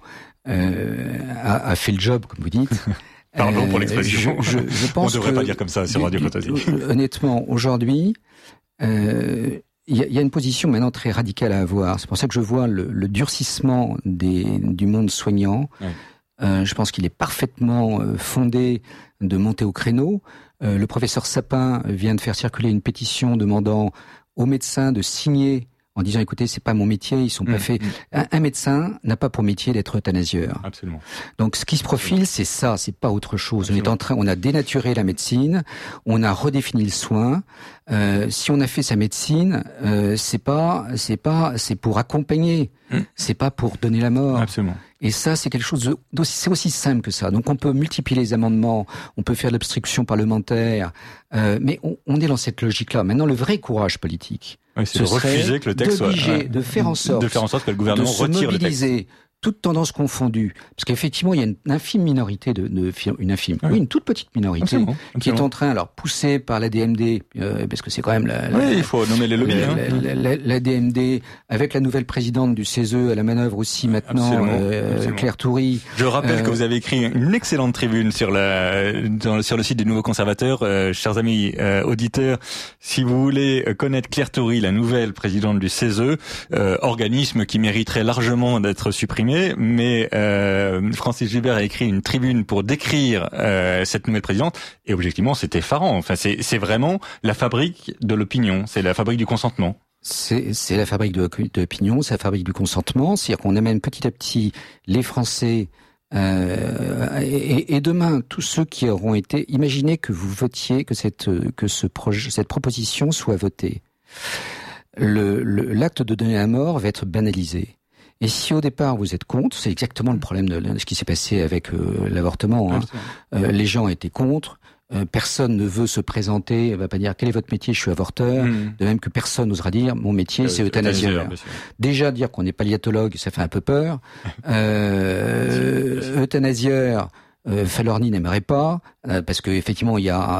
a fait le job, comme vous dites. Pardon pour l'expression. Je pense on devrait pas dire comme ça sur Radio Fantasy. Honnêtement, aujourd'hui, il y a une position maintenant très radicale à avoir. C'est pour ça que je vois le durcissement du monde soignant. Ouais. Je pense qu'il est parfaitement fondé de monter au créneau. Le professeur Sapin vient de faire circuler une pétition demandant aux médecins de signer en disant écoutez, c'est pas mon métier, ils sont pas faits. Un médecin n'a pas pour métier d'être euthanasieur. Absolument. Donc ce qui se profile, c'est ça, c'est pas autre chose. Absolument. On a dénaturé la médecine, on a redéfini le soin. Si on a fait sa médecine, c'est pour accompagner, c'est pas pour donner la mort. Absolument. Et ça, c'est quelque chose c'est aussi simple que ça. Donc on peut multiplier les amendements, on peut faire de l'obstruction parlementaire, mais on est dans cette logique-là. Maintenant, le vrai courage politique, c'est de refuser que le texte soit de faire en sorte que le gouvernement retire le texte. Toutes tendances confondues, parce qu'effectivement il y a une infime minorité une toute petite minorité absolument. Qui est en train, alors poussée par la DMD, parce que c'est quand même il faut nommer les lobbies. La DMD avec la nouvelle présidente du CESE à la manœuvre aussi maintenant, absolument. Claire Toury. Je rappelle que vous avez écrit une excellente tribune sur le site des Nouveaux Conservateurs, chers amis auditeurs. Si vous voulez connaître Claire Toury, la nouvelle présidente du CESE, organisme qui mériterait largement d'être supprimé. Mais Francis Gilbert a écrit une tribune pour décrire cette nouvelle présidente et objectivement c'est effarant. Enfin c'est vraiment la fabrique de l'opinion, c'est la fabrique du consentement. C'est la fabrique de l'opinion, c'est la fabrique du consentement, c'est-à-dire qu'on amène petit à petit les Français et demain tous ceux qui auront été. Imaginez que vous votiez que cette proposition soit votée. L'acte de donner la mort va être banalisé. Et si au départ vous êtes contre, c'est exactement le problème de ce qui s'est passé avec l'avortement. Les gens étaient contre. Personne ne veut se présenter, va pas dire quel est votre métier, je suis avorteur. De même que personne n'osera dire mon métier c'est euthanasieur. Déjà dire qu'on est palliatologue, ça fait un peu peur. Euthanasieur. Falorni n'aimerait pas parce que effectivement il y a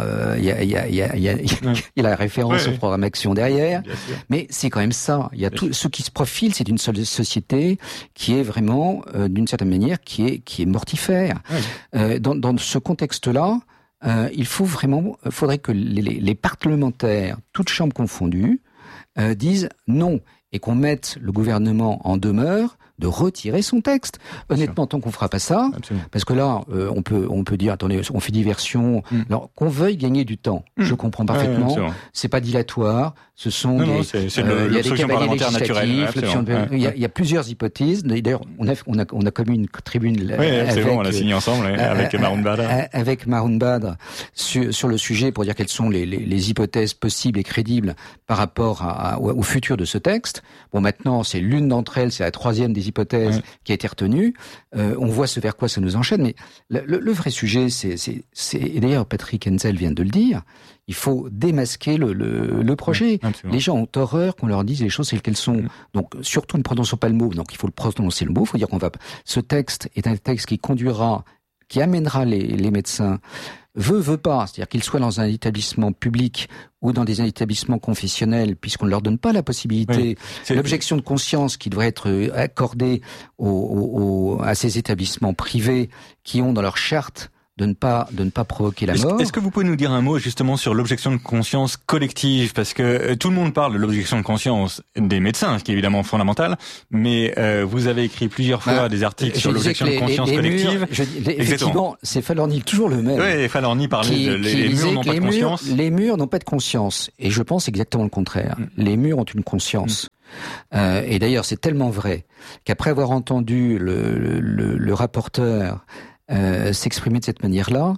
la référence au programme Action derrière, mais c'est quand même ça. Il y a tout ce qui se profile, c'est une seule société qui est vraiment d'une certaine manière qui est mortifère. Dans ce contexte-là, faudrait que les parlementaires, toutes chambres confondues, disent non et qu'on mette le gouvernement en demeure de retirer son texte. Honnêtement, tant qu'on fera pas ça, absolument. Parce que là, on peut dire, attendez, on fait diversion. Alors qu'on veuille gagner du temps, je comprends parfaiement. C'est pas dilatoire. Ce sont l'obstruction parlementaire naturelle. Il y a plusieurs hypothèses. D'ailleurs, on a commis une tribune. On l'a signé ensemble avec Maroun Badr. Avec Maroun Badr sur le sujet pour dire quelles sont les hypothèses possibles et crédibles par rapport au futur de ce texte. Bon, maintenant, c'est l'une d'entre elles, c'est la troisième des hypothèses qui a été retenue. On voit ce vers quoi ça nous enchaîne, mais le vrai sujet, et d'ailleurs Patrick Hensel vient de le dire, il faut démasquer le projet. Les gens ont horreur qu'on leur dise les choses telles qu'elles sont. Donc surtout ne prononçons pas le mot, donc il faut le prononcer le mot, il faut dire ce texte est un texte qui amènera les médecins veut pas, c'est-à-dire qu'ils soient dans un établissement public ou dans des établissements confessionnels, puisqu'on ne leur donne pas la possibilité, l'objection de conscience qui devrait être accordée à ces établissements privés qui ont dans leur charte de ne pas provoquer la mort. Est-ce que vous pouvez nous dire un mot justement sur l'objection de conscience collective? Parce que tout le monde parle de l'objection de conscience des médecins, ce qui est évidemment fondamental, mais vous avez écrit plusieurs fois des articles sur l'objection de conscience collective. Effectivement, c'est Falorni toujours le même. Oui, Falorni parlait les murs n'ont pas de conscience. Les murs n'ont pas de conscience. Et je pense exactement le contraire. Les murs ont une conscience. Et d'ailleurs, c'est tellement vrai qu'après avoir entendu le rapporteur s'exprimer de cette manière-là.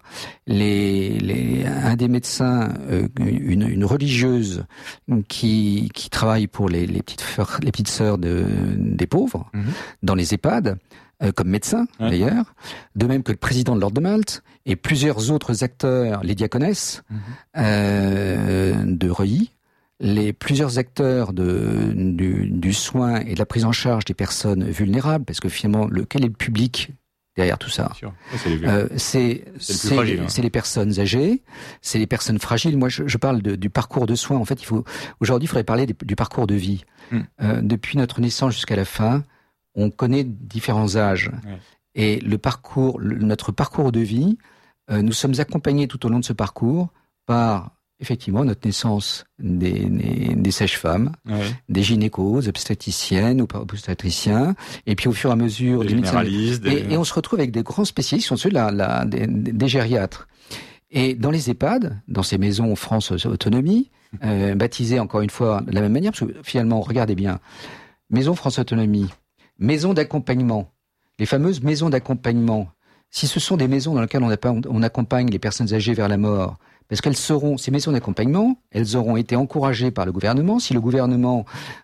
Un des médecins, une religieuse qui travaille pour les petites sœurs des pauvres dans les EHPAD, comme médecin d'ailleurs, de même que le président de l'Ordre de Malte et plusieurs autres acteurs, les diaconesses de Reuilly, plusieurs acteurs du soin et de la prise en charge des personnes vulnérables, parce que finalement, quel est le public derrière tout ça? C'est les personnes âgées, c'est les personnes fragiles. Moi, je parle du parcours de soins. En fait, aujourd'hui, il faudrait parler du parcours de vie. Depuis notre naissance jusqu'à la fin, on connaît différents âges. Et notre parcours de vie, nous sommes accompagnés tout au long de ce parcours par effectivement notre naissance des sages-femmes, des gynécos, des obstétriciennes ou obstétriciens, et puis au fur et à mesure des généralistes, et on se retrouve avec des grands spécialistes, qui sont ceux des gériatres. Et dans les EHPAD, dans ces maisons France Autonomie, baptisées encore une fois de la même manière, parce que finalement, regardez bien, Maison France Autonomie, maison d'accompagnement, les fameuses maisons d'accompagnement, si ce sont des maisons dans lesquelles on accompagne les personnes âgées vers la mort, parce ces maisons d'accompagnement, elles auront été encouragées par le gouvernement. Si le gouvernement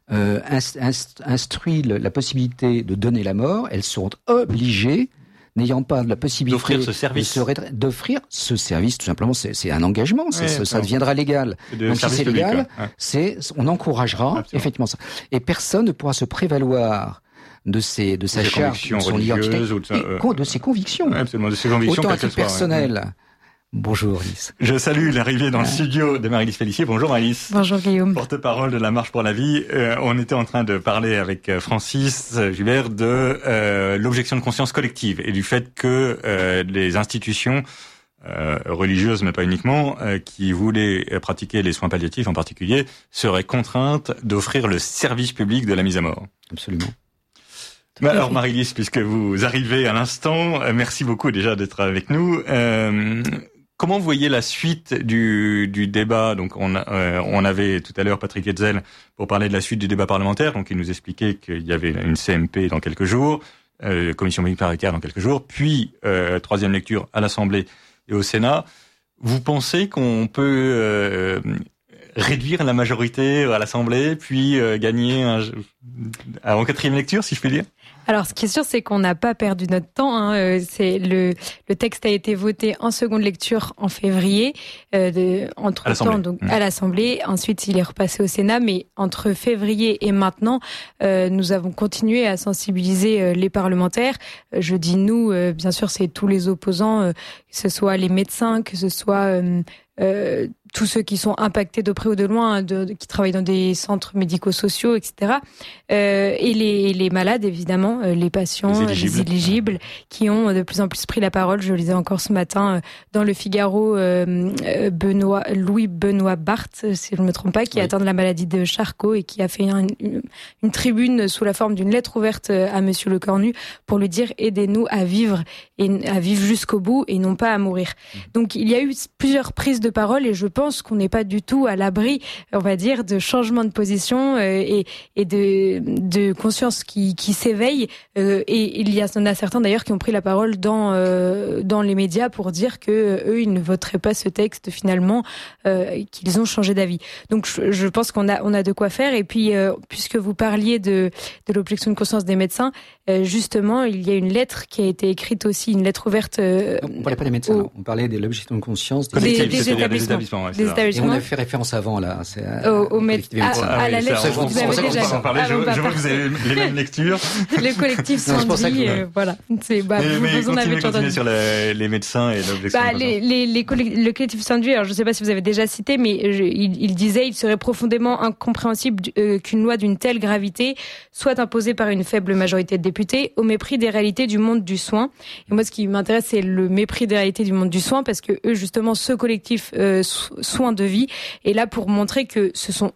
instruit la possibilité de donner la mort, elles seront obligées, n'ayant pas la possibilité d'offrir ce service, tout simplement. C'est un engagement, ça deviendra légal. Donc si c'est légal, on encouragera effectivement ça. Et personne ne pourra se prévaloir de sa charge, de son identité, de ses convictions. Absolument, de ses convictions. Autant à titre personnel. Bonjour Alice. Je salue l'arrivée dans le studio de Marie-Lise Pellissier. Bonjour Marie-Lise. Bonjour Guillaume. Porte-parole de la Marche pour la vie. On était en train de parler avec Francis Gilbert de l'objection de conscience collective et du fait que les institutions religieuses, mais pas uniquement, qui voulaient pratiquer les soins palliatifs en particulier, seraient contraintes d'offrir le service public de la mise à mort. Absolument. Alors Marie-Lise, puisque vous arrivez à l'instant, merci beaucoup déjà d'être avec nous. Comment vous voyez la suite du débat? Donc on avait tout à l'heure Patrick Hetzel pour parler de la suite du débat parlementaire. Donc il nous expliquait qu'il y avait une CMP dans quelques jours, commission mixte paritaire dans quelques jours, puis troisième lecture à l'Assemblée et au Sénat. Vous pensez qu'on peut réduire la majorité à l'Assemblée, puis gagner en quatrième lecture, si je puis dire? Alors, ce qui est sûr, c'est qu'on n'a pas perdu notre temps. C'est le texte a été voté en seconde lecture en février, entre-temps, donc à l'Assemblée. Ensuite, il est repassé au Sénat, mais entre février et maintenant, nous avons continué à sensibiliser les parlementaires. Je dis nous, bien sûr, c'est tous les opposants, que ce soit les médecins, que ce soit tous ceux qui sont impactés de près ou de loin, qui travaillent dans des centres médico-sociaux, etc. Et les malades, évidemment, les patients, les éligibles, qui ont de plus en plus pris la parole. Je lisais encore ce matin dans le Figaro, Louis Benoît Barthes, si je ne me trompe pas, qui est atteint de la maladie de Charcot et qui a fait une tribune sous la forme d'une lettre ouverte à Monsieur Lecornu pour lui dire aidez-nous à vivre et à vivre jusqu'au bout et non pas à mourir. Donc il y a eu plusieurs prises de parole et je pense qu'on n'est pas du tout à l'abri, on va dire, de changements de position et de conscience qui s'éveille. Et il y en a certains d'ailleurs qui ont pris la parole dans les médias pour dire que eux ils ne voteraient pas ce texte finalement, qu'ils ont changé d'avis. Donc je pense qu'on a de quoi faire. Et puis puisque vous parliez de l'objection de conscience des médecins, justement il y a une lettre qui a été écrite aussi, une lettre ouverte. On parlait pas des médecins, on parlait de l'objection de conscience des établissements. Et on a fait référence avant là, à la lettre. Vous avez déjà. Je vois que vous avez les mêmes lectures. Le collectif Sandy, voilà. Mais continuez sur les médecins et l'objection. Le collectif Sandy. Alors je ne sais pas si vous avez déjà cité, mais il disait il serait profondément incompréhensible qu'une loi d'une telle gravité soit imposée par une faible majorité de députés au mépris des réalités du monde du soin. Et moi, ce qui m'intéresse, c'est le mépris des réalités du monde du soin, parce que eux, justement, ce collectif soins de vie. Et là, pour montrer que ce sont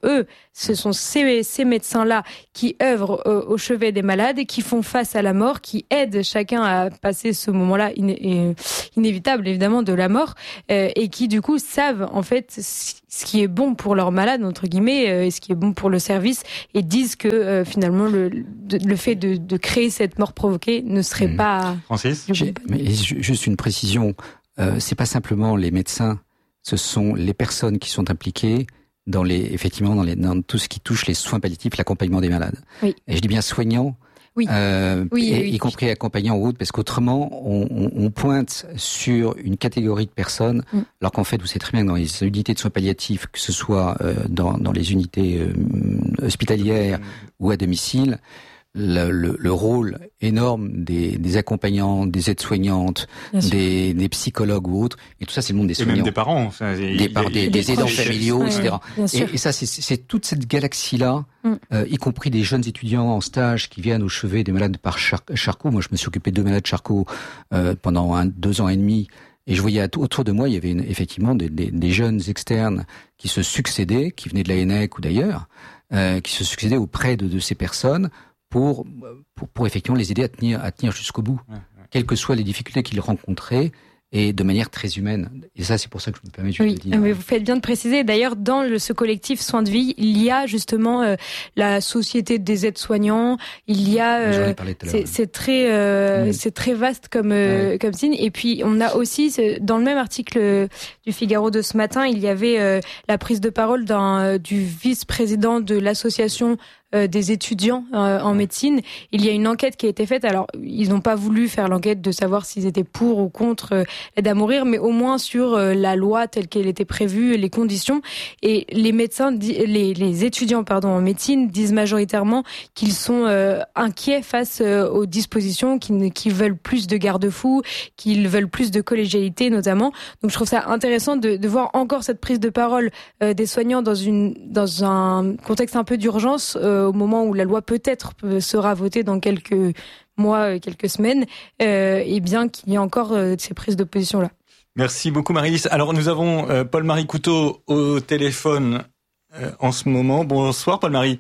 ces médecins-là qui œuvrent au chevet des malades, qui font face à la mort, qui aident chacun à passer ce moment-là inévitable, évidemment, de la mort, et qui, du coup, savent, en fait, ce qui est bon pour leurs malades, entre guillemets, et ce qui est bon pour le service, et disent que, finalement, le fait de créer cette mort provoquée ne serait pas... Francis ? Juste une précision, c'est pas simplement les médecins, ce sont les personnes qui sont impliquées dans tout ce qui touche les soins palliatifs, l'accompagnement des malades. Oui. Et je dis bien soignants, oui. Y compris accompagnants ou autres, parce qu'autrement, on pointe sur une catégorie de personnes, alors qu'en fait, vous savez très bien que dans les unités de soins palliatifs, que ce soit dans les unités hospitalières ou à domicile, le rôle énorme des accompagnants, des aides-soignantes, des psychologues ou autres, et tout ça, c'est le monde des soignants. Et même des parents. Des aidants familiaux, etc. Et ça, c'est toute cette galaxie-là, y compris des jeunes étudiants en stage qui viennent au chevet des malades par Charcot. Moi, je me suis occupé de 2 malades Charcot pendant 2 ans et demi. Et je voyais autour de moi, il y avait effectivement des jeunes externes qui se succédaient, qui venaient de la ENEC ou d'ailleurs, qui se succédaient auprès de ces personnes, pour effectivement les aider à tenir jusqu'au bout, quelles que soient les difficultés qu'ils rencontraient, et de manière très humaine. Et ça, c'est pour ça que je me permets de le dire. Mais vous faites bien de préciser. D'ailleurs, dans ce collectif Soins de Vie, il y a justement la Société des aides-soignants. Il y a c'est très vaste comme signe. Et puis on a aussi dans le même article du Figaro de ce matin, il y avait la prise de parole du vice-président de l'association des étudiants en médecine. Il y a une enquête qui a été faite. Alors, ils n'ont pas voulu faire l'enquête de savoir s'ils étaient pour ou contre l'aide à mourir, mais au moins sur la loi telle qu'elle était prévue, les conditions. Et les médecins, les étudiants en médecine disent majoritairement qu'ils sont inquiets face aux dispositions, qu'ils veulent plus de garde-fous, qu'ils veulent plus de collégialité notamment. Donc, je trouve ça intéressant de voir encore cette prise de parole des soignants dans un contexte un peu d'urgence, au moment où la loi peut-être sera votée dans quelques mois, quelques semaines, et bien qu'il y ait encore ces prises de position-là. Merci beaucoup Marie-Lise. Alors nous avons Paul-Marie Couteau au téléphone en ce moment. Bonsoir Paul-Marie.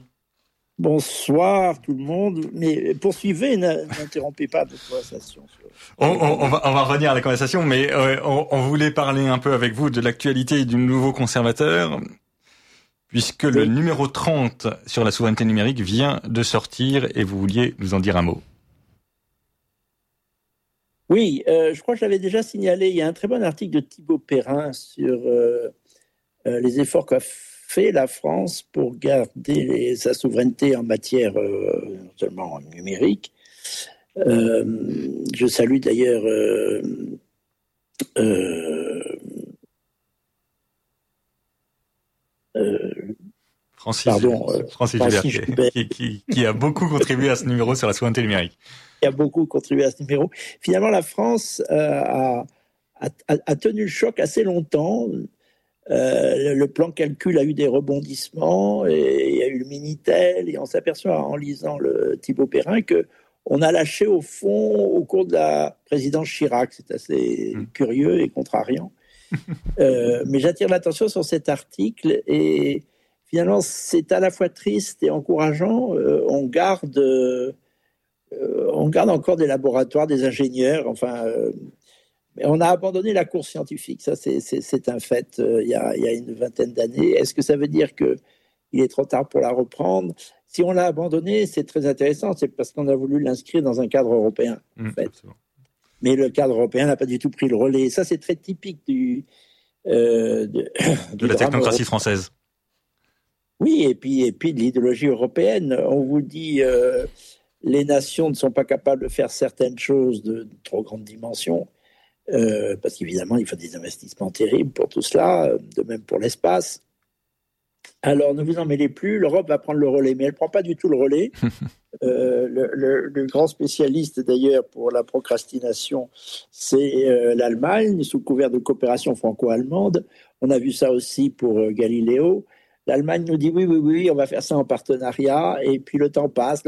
Bonsoir tout le monde, mais poursuivez, n'interrompez pas votre conversation. On va revenir à la conversation, mais on voulait parler un peu avec vous de l'actualité du nouveau conservateur, puisque le numéro 30 sur la souveraineté numérique vient de sortir et vous vouliez nous en dire un mot. Oui, je crois que j'avais déjà signalé, il y a un très bon article de Thibaut Perrin sur les efforts qu'a fait la France pour garder sa souveraineté en matière non seulement numérique. Je salue d'ailleurs Francis Gilbert, qui a beaucoup contribué à ce numéro sur la souveraineté numérique. Qui a beaucoup contribué à ce numéro. Finalement, la France a tenu le choc assez longtemps. Le plan calcul a eu des rebondissements, et il y a eu le Minitel, et on s'aperçoit en lisant le Thibaut Perrin qu'on a lâché au fond au cours de la présidence Chirac. C'est assez curieux et contrariant. Mais j'attire l'attention sur cet article, et finalement c'est à la fois triste et encourageant. On garde encore des laboratoires, des ingénieurs, mais on a abandonné la course scientifique. Ça, c'est un fait. Il y a une vingtaine d'années. Est-ce que ça veut dire qu'il est trop tard pour la reprendre ? Si on l'a abandonné, c'est très intéressant. C'est parce qu'on a voulu l'inscrire dans un cadre européen, en fait. Mais le cadre européen n'a pas du tout pris le relais. Ça, c'est très typique de la technocratie française. Oui, et puis de l'idéologie européenne. On vous dit les nations ne sont pas capables de faire certaines choses de trop grande dimension, parce qu'évidemment, il faut des investissements terribles pour tout cela, de même pour l'espace. Alors, ne vous en mêlez plus, l'Europe va prendre le relais, mais elle ne prend pas du tout le relais. Le grand spécialiste, d'ailleurs, pour la procrastination, c'est l'Allemagne, sous couvert de coopération franco-allemande. On a vu ça aussi pour Galiléo. L'Allemagne nous dit oui, on va faire ça en partenariat, et puis le temps passe.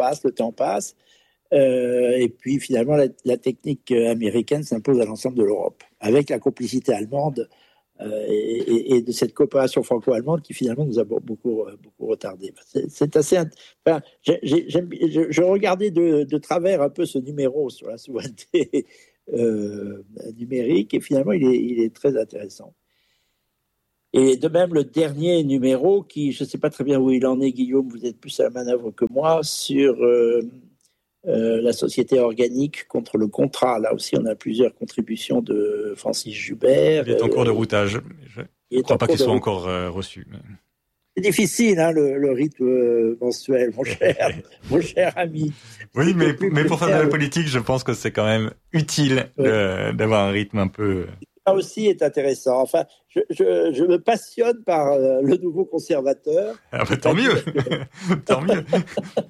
Et puis finalement, la technique américaine s'impose à l'ensemble de l'Europe. Avec la complicité allemande, et de cette coopération franco-allemande qui finalement nous a beaucoup retardé. C'est assez. Enfin, je regardais de travers un peu ce numéro sur la souveraineté numérique et finalement il est très intéressant. Et de même, le dernier numéro, qui, je ne sais pas très bien où il en est, Guillaume, vous êtes plus à la manœuvre que moi, sur la société organique contre le contrat. Là aussi, on a plusieurs contributions de Francis Joubert. Il est en cours de routage. Je ne crois pas qu'il soit encore reçu. Mais... C'est difficile, hein, le rythme mensuel, mon cher ami. Oui, mais pour faire de la politique, je pense que c'est quand même utile d'avoir un rythme un peu... Ça aussi est intéressant. Enfin, je me passionne par le nouveau conservateur. Ah bah, tant mieux. Tant mieux.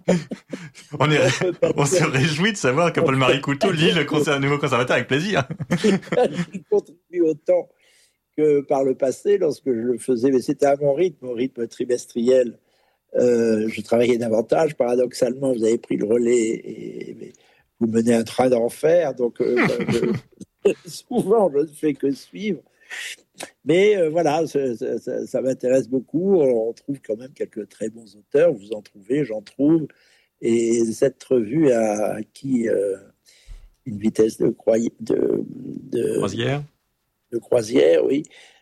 On se réjouit de savoir que Paul-Marie Couteau lit le nouveau conservateur avec plaisir. Il contribue autant que par le passé, lorsque je le faisais, mais c'était à mon rythme trimestriel. Je travaillais davantage. Paradoxalement, vous avez pris le relais et vous menez un train d'enfer. Donc, souvent, je ne fais que suivre. Mais voilà, ça m'intéresse beaucoup. On trouve quand même quelques très bons auteurs. Vous en trouvez, j'en trouve. Et cette revue a acquis une vitesse de croisière. De croisière, oui,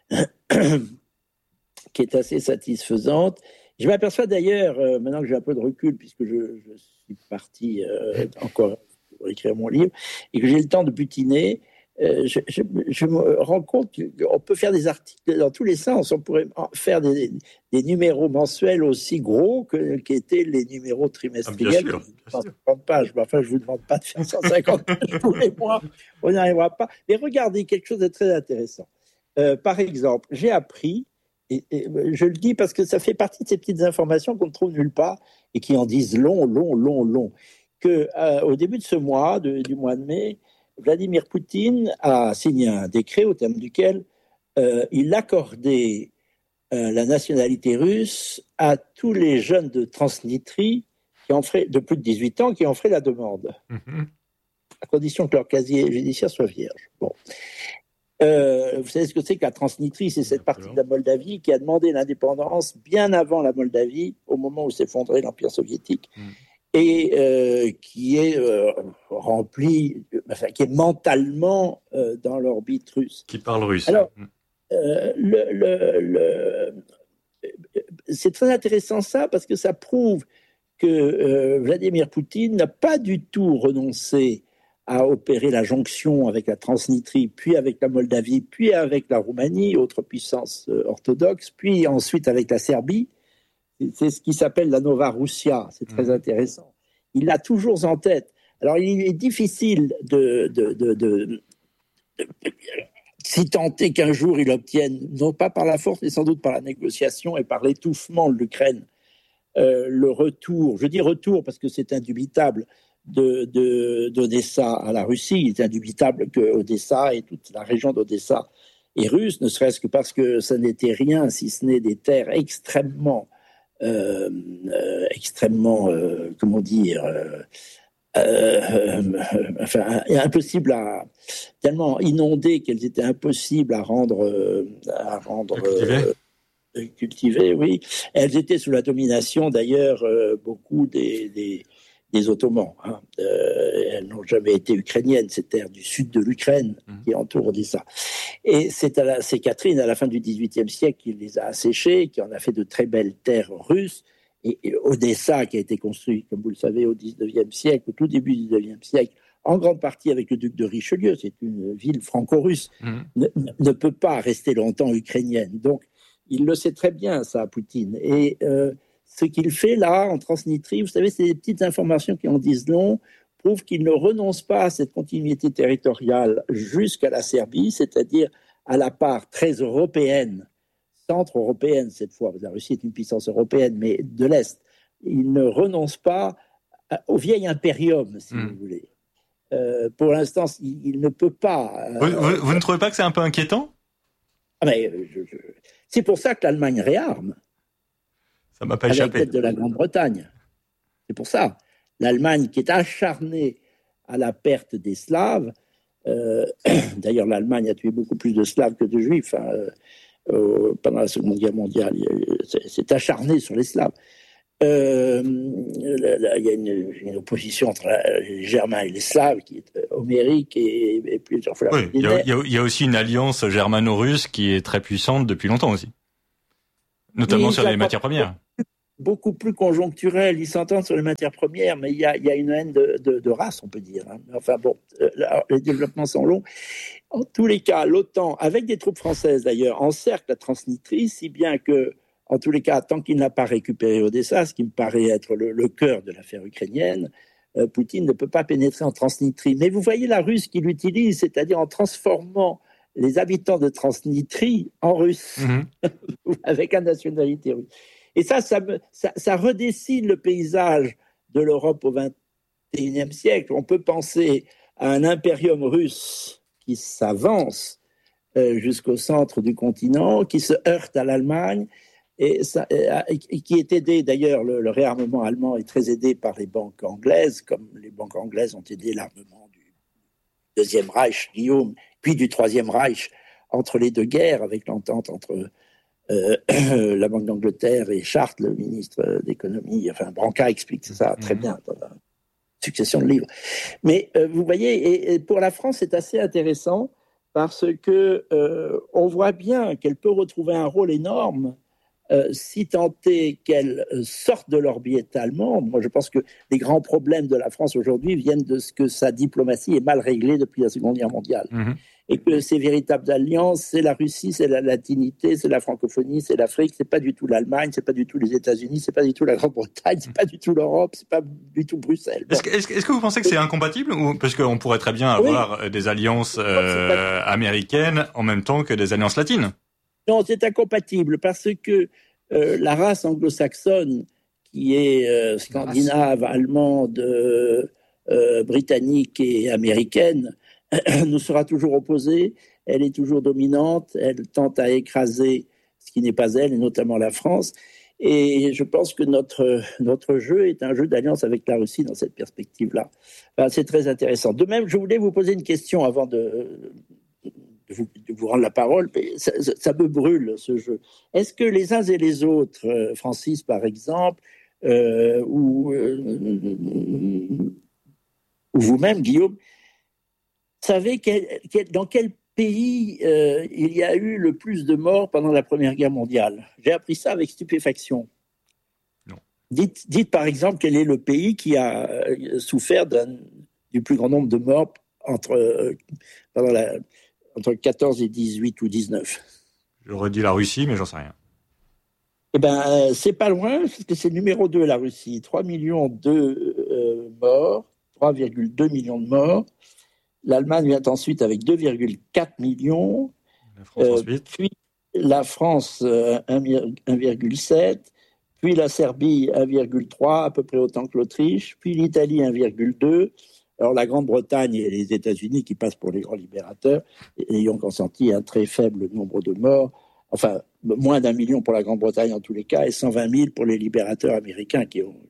qui est assez satisfaisante. Je m'aperçois d'ailleurs, maintenant que j'ai un peu de recul, puisque je suis parti encore pour écrire mon livre, et que j'ai le temps de butiner, je me rends compte qu'on peut faire des articles dans tous les sens. On pourrait faire des numéros mensuels aussi gros qu'étaient les numéros trimestriels. Bien sûr. 150 pages. Enfin, je ne vous demande pas de faire 150 pages tous les mois. On n'y arrivera pas. Mais regardez, quelque chose de très intéressant. Par exemple, j'ai appris, et je le dis parce que ça fait partie de ces petites informations qu'on ne trouve nulle part et qui en disent long, qu'au début de ce mois, du mois de mai, Vladimir Poutine a signé un décret au terme duquel il accordait la nationalité russe à tous les jeunes de Transnistrie de plus de 18 ans qui en feraient la demande, à condition que leur casier judiciaire soit vierge. Bon. Vous savez ce que c'est que la Transnistrie? C'est cette partie de la Moldavie qui a demandé l'indépendance bien avant la Moldavie, au moment où s'effondrait l'Empire soviétique. Et qui est rempli, qui est mentalement dans l'orbite russe. Qui parle russe. Alors, c'est très intéressant ça, parce que ça prouve que Vladimir Poutine n'a pas du tout renoncé à opérer la jonction avec la Transnistrie, puis avec la Moldavie, puis avec la Roumanie, autre puissance orthodoxe, puis ensuite avec la Serbie. C'est ce qui s'appelle la Nova Russia, c'est très intéressant. Il l'a toujours en tête. Alors, il est difficile si tant est qu'un jour il obtienne, non pas par la force, mais sans doute par la négociation et par l'étouffement de l'Ukraine, le retour, je dis retour parce que c'est indubitable, d'Odessa à la Russie. Il est indubitable que Odessa et toute la région d'Odessa est russe, ne serait-ce que parce que ça n'était rien si ce n'est des terres extrêmement comment dire, impossible tellement inondées qu'elles étaient impossibles à rendre cultivées, oui. Elles étaient sous la domination d'ailleurs beaucoup des Ottomans. Hein. Elles n'ont jamais été ukrainiennes, ces terres du sud de l'Ukraine qui entourent Odessa. Et c'est Catherine, à la fin du XVIIIe siècle, qui les a asséchées, qui en a fait de très belles terres russes. Et Odessa, qui a été construit, comme vous le savez, au XIXe siècle, au tout début du XIXe siècle, en grande partie avec le duc de Richelieu, c'est une ville franco-russe, ne peut pas rester longtemps ukrainienne. Donc, il le sait très bien, ça, Poutine. Et ce qu'il fait là, en Transnistrie, vous savez, c'est des petites informations qui en disent long, prouvent qu'il ne renonce pas à cette continuité territoriale jusqu'à la Serbie, c'est-à-dire à la part très européenne, centre-européenne cette fois, la Russie est une puissance européenne, mais de l'Est. Il ne renonce pas au vieil impérium, si vous voulez. Pour l'instant, il ne peut pas... Vous ne trouvez pas que c'est un peu inquiétant? C'est pour ça que l'Allemagne réarme. Ça m'a pas échappé. À la tête de la Grande-Bretagne. C'est pour ça. L'Allemagne, qui est acharnée à la perte des Slaves, D'ailleurs, l'Allemagne a tué beaucoup plus de Slaves que de Juifs pendant la Seconde Guerre mondiale. C'est acharné sur les Slaves. Il y a une opposition entre les Germains et les Slaves qui est homérique et plusieurs fois. Oui, il y a aussi une alliance germano-russe qui est très puissante depuis longtemps aussi, notamment sur les matières premières. Beaucoup plus conjoncturelle. Ils s'entendent sur les matières premières, mais il y a une haine de race, on peut dire. Enfin bon, les développements sont longs. En tous les cas, l'OTAN, avec des troupes françaises d'ailleurs, encercle la Transnistrie, si bien que, en tous les cas, tant qu'il n'a pas récupéré Odessa, ce qui me paraît être le cœur de l'affaire ukrainienne, Poutine ne peut pas pénétrer en Transnistrie. Mais vous voyez la Russe qu'il utilise, c'est-à-dire en transformant les habitants de Transnistrie en Russes, avec la nationalité russe. Et ça redessine le paysage de l'Europe au XXIe siècle. On peut penser à un impérium russe qui s'avance jusqu'au centre du continent, qui se heurte à l'Allemagne, et qui est aidé, d'ailleurs, le réarmement allemand est très aidé par les banques anglaises, comme les banques anglaises ont aidé l'armement du Deuxième Reich, Guillaume, puis du Troisième Reich, entre les deux guerres, avec l'entente entre la Banque d'Angleterre et Chartres, le ministre d'économie, enfin Branca explique ça très bien dans la succession de livres. Mais vous voyez, et pour la France, c'est assez intéressant parce que on voit bien qu'elle peut retrouver un rôle énorme si tant est qu'elle sorte de l'orbite allemande. Moi, je pense que les grands problèmes de la France aujourd'hui viennent de ce que sa diplomatie est mal réglée depuis la Seconde Guerre mondiale. Et que ces véritables alliances, c'est la Russie, c'est la latinité, c'est la francophonie, c'est l'Afrique, c'est pas du tout l'Allemagne, c'est pas du tout les États-Unis, c'est pas du tout la Grande-Bretagne, c'est pas du tout l'Europe, c'est pas du tout Bruxelles. Bon. Est-ce que vous pensez que c'est incompatible, ou parce qu'on pourrait très bien avoir des alliances américaines en même temps que des alliances latines? Non, c'est incompatible parce que la race anglo-saxonne, qui est scandinave, allemande, britannique et américaine, nous sera toujours opposée, elle est toujours dominante, elle tente à écraser ce qui n'est pas elle, et notamment la France. Et je pense que notre jeu est un jeu d'alliance avec la Russie dans cette perspective-là. Enfin, c'est très intéressant. De même, je voulais vous poser une question avant de vous rendre la parole, mais ça me brûle, ce jeu. Est-ce que les uns et les autres, Francis par exemple, ou vous-même, Guillaume, savez dans quel pays il y a eu le plus de morts pendant la Première Guerre mondiale? J'ai appris ça avec stupéfaction. Non. Dites par exemple quel est le pays qui a souffert du plus grand nombre de morts entre 14 et 18 ou 19. J'aurais dit la Russie, mais j'en sais rien. Eh bien, c'est pas loin, parce que c'est le numéro 2, la Russie. 3,2 millions de morts, 3,2 millions de morts. L'Allemagne vient ensuite avec 2,4 millions. La France ensuite. Puis la France, 1,7. Puis la Serbie, 1,3, à peu près autant que l'Autriche. Puis l'Italie, 1,2. Alors la Grande-Bretagne et les États-Unis, qui passent pour les grands libérateurs, ayant consenti un très faible nombre de morts, enfin moins d'1 million pour la Grande-Bretagne en tous les cas, et 120 000 pour les libérateurs américains qui ont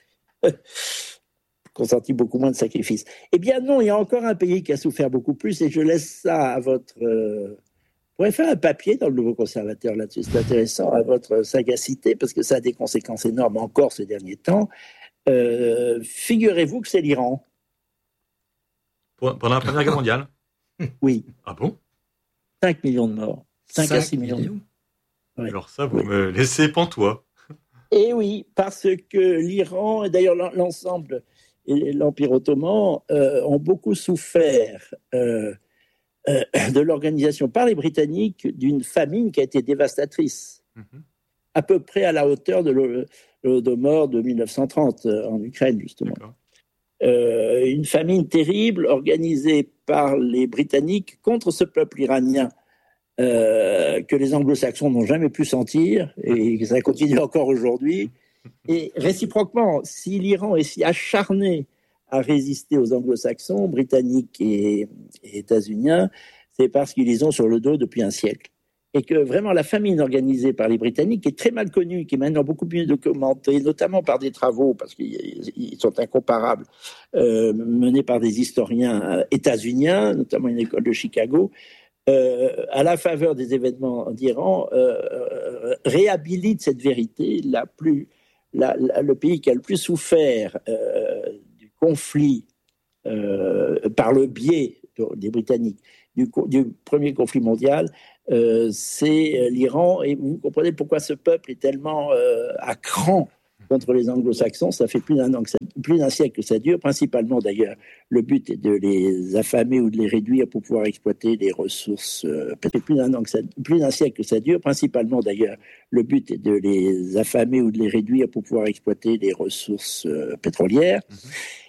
consenti beaucoup moins de sacrifices. Eh bien non, il y a encore un pays qui a souffert beaucoup plus, et je laisse ça à votre... Vous pourrez faire un papier dans le Nouveau Conservateur là-dessus, c'est intéressant, à votre sagacité, parce que ça a des conséquences énormes encore ces derniers temps. Figurez-vous que c'est l'Iran. Pendant la Première Guerre mondiale? Oui. Ah bon? 5 millions de morts. 5 à 6 millions. Ouais. Alors ça, vous me laissez pantois. Et oui, parce que l'Iran, et d'ailleurs l'ensemble, et l'Empire ottoman, ont beaucoup souffert de l'organisation par les Britanniques d'une famine qui a été dévastatrice. À peu près à la hauteur de l'Holodomor de 1930 en Ukraine, justement. Une famine terrible organisée par les Britanniques contre ce peuple iranien que les Anglo-Saxons n'ont jamais pu sentir, et ça continue encore aujourd'hui. Et réciproquement, si l'Iran est si acharné à résister aux Anglo-Saxons, Britanniques et États-Uniens, c'est parce qu'ils les ont sur le dos depuis un siècle. et que vraiment la famine organisée par les Britanniques est très mal connue, qui est maintenant beaucoup mieux documentée, notamment par des travaux, parce qu'ils sont incomparables, menés par des historiens états-uniens, notamment une école de Chicago, à la faveur des événements d'Iran, réhabilite cette vérité. Le pays qui a le plus souffert du conflit par le biais des Britanniques, du premier conflit mondial, c'est l'Iran. Et vous comprenez pourquoi ce peuple est tellement à cran contre les anglo-saxons. Ça fait plus d'un siècle que ça dure, principalement d'ailleurs. Le but est de les affamer ou de les réduire pour pouvoir exploiter les ressources. Plus d'un siècle que ça dure, principalement d'ailleurs. Le but est de les affamer ou de les réduire pour pouvoir exploiter les ressources pétrolières.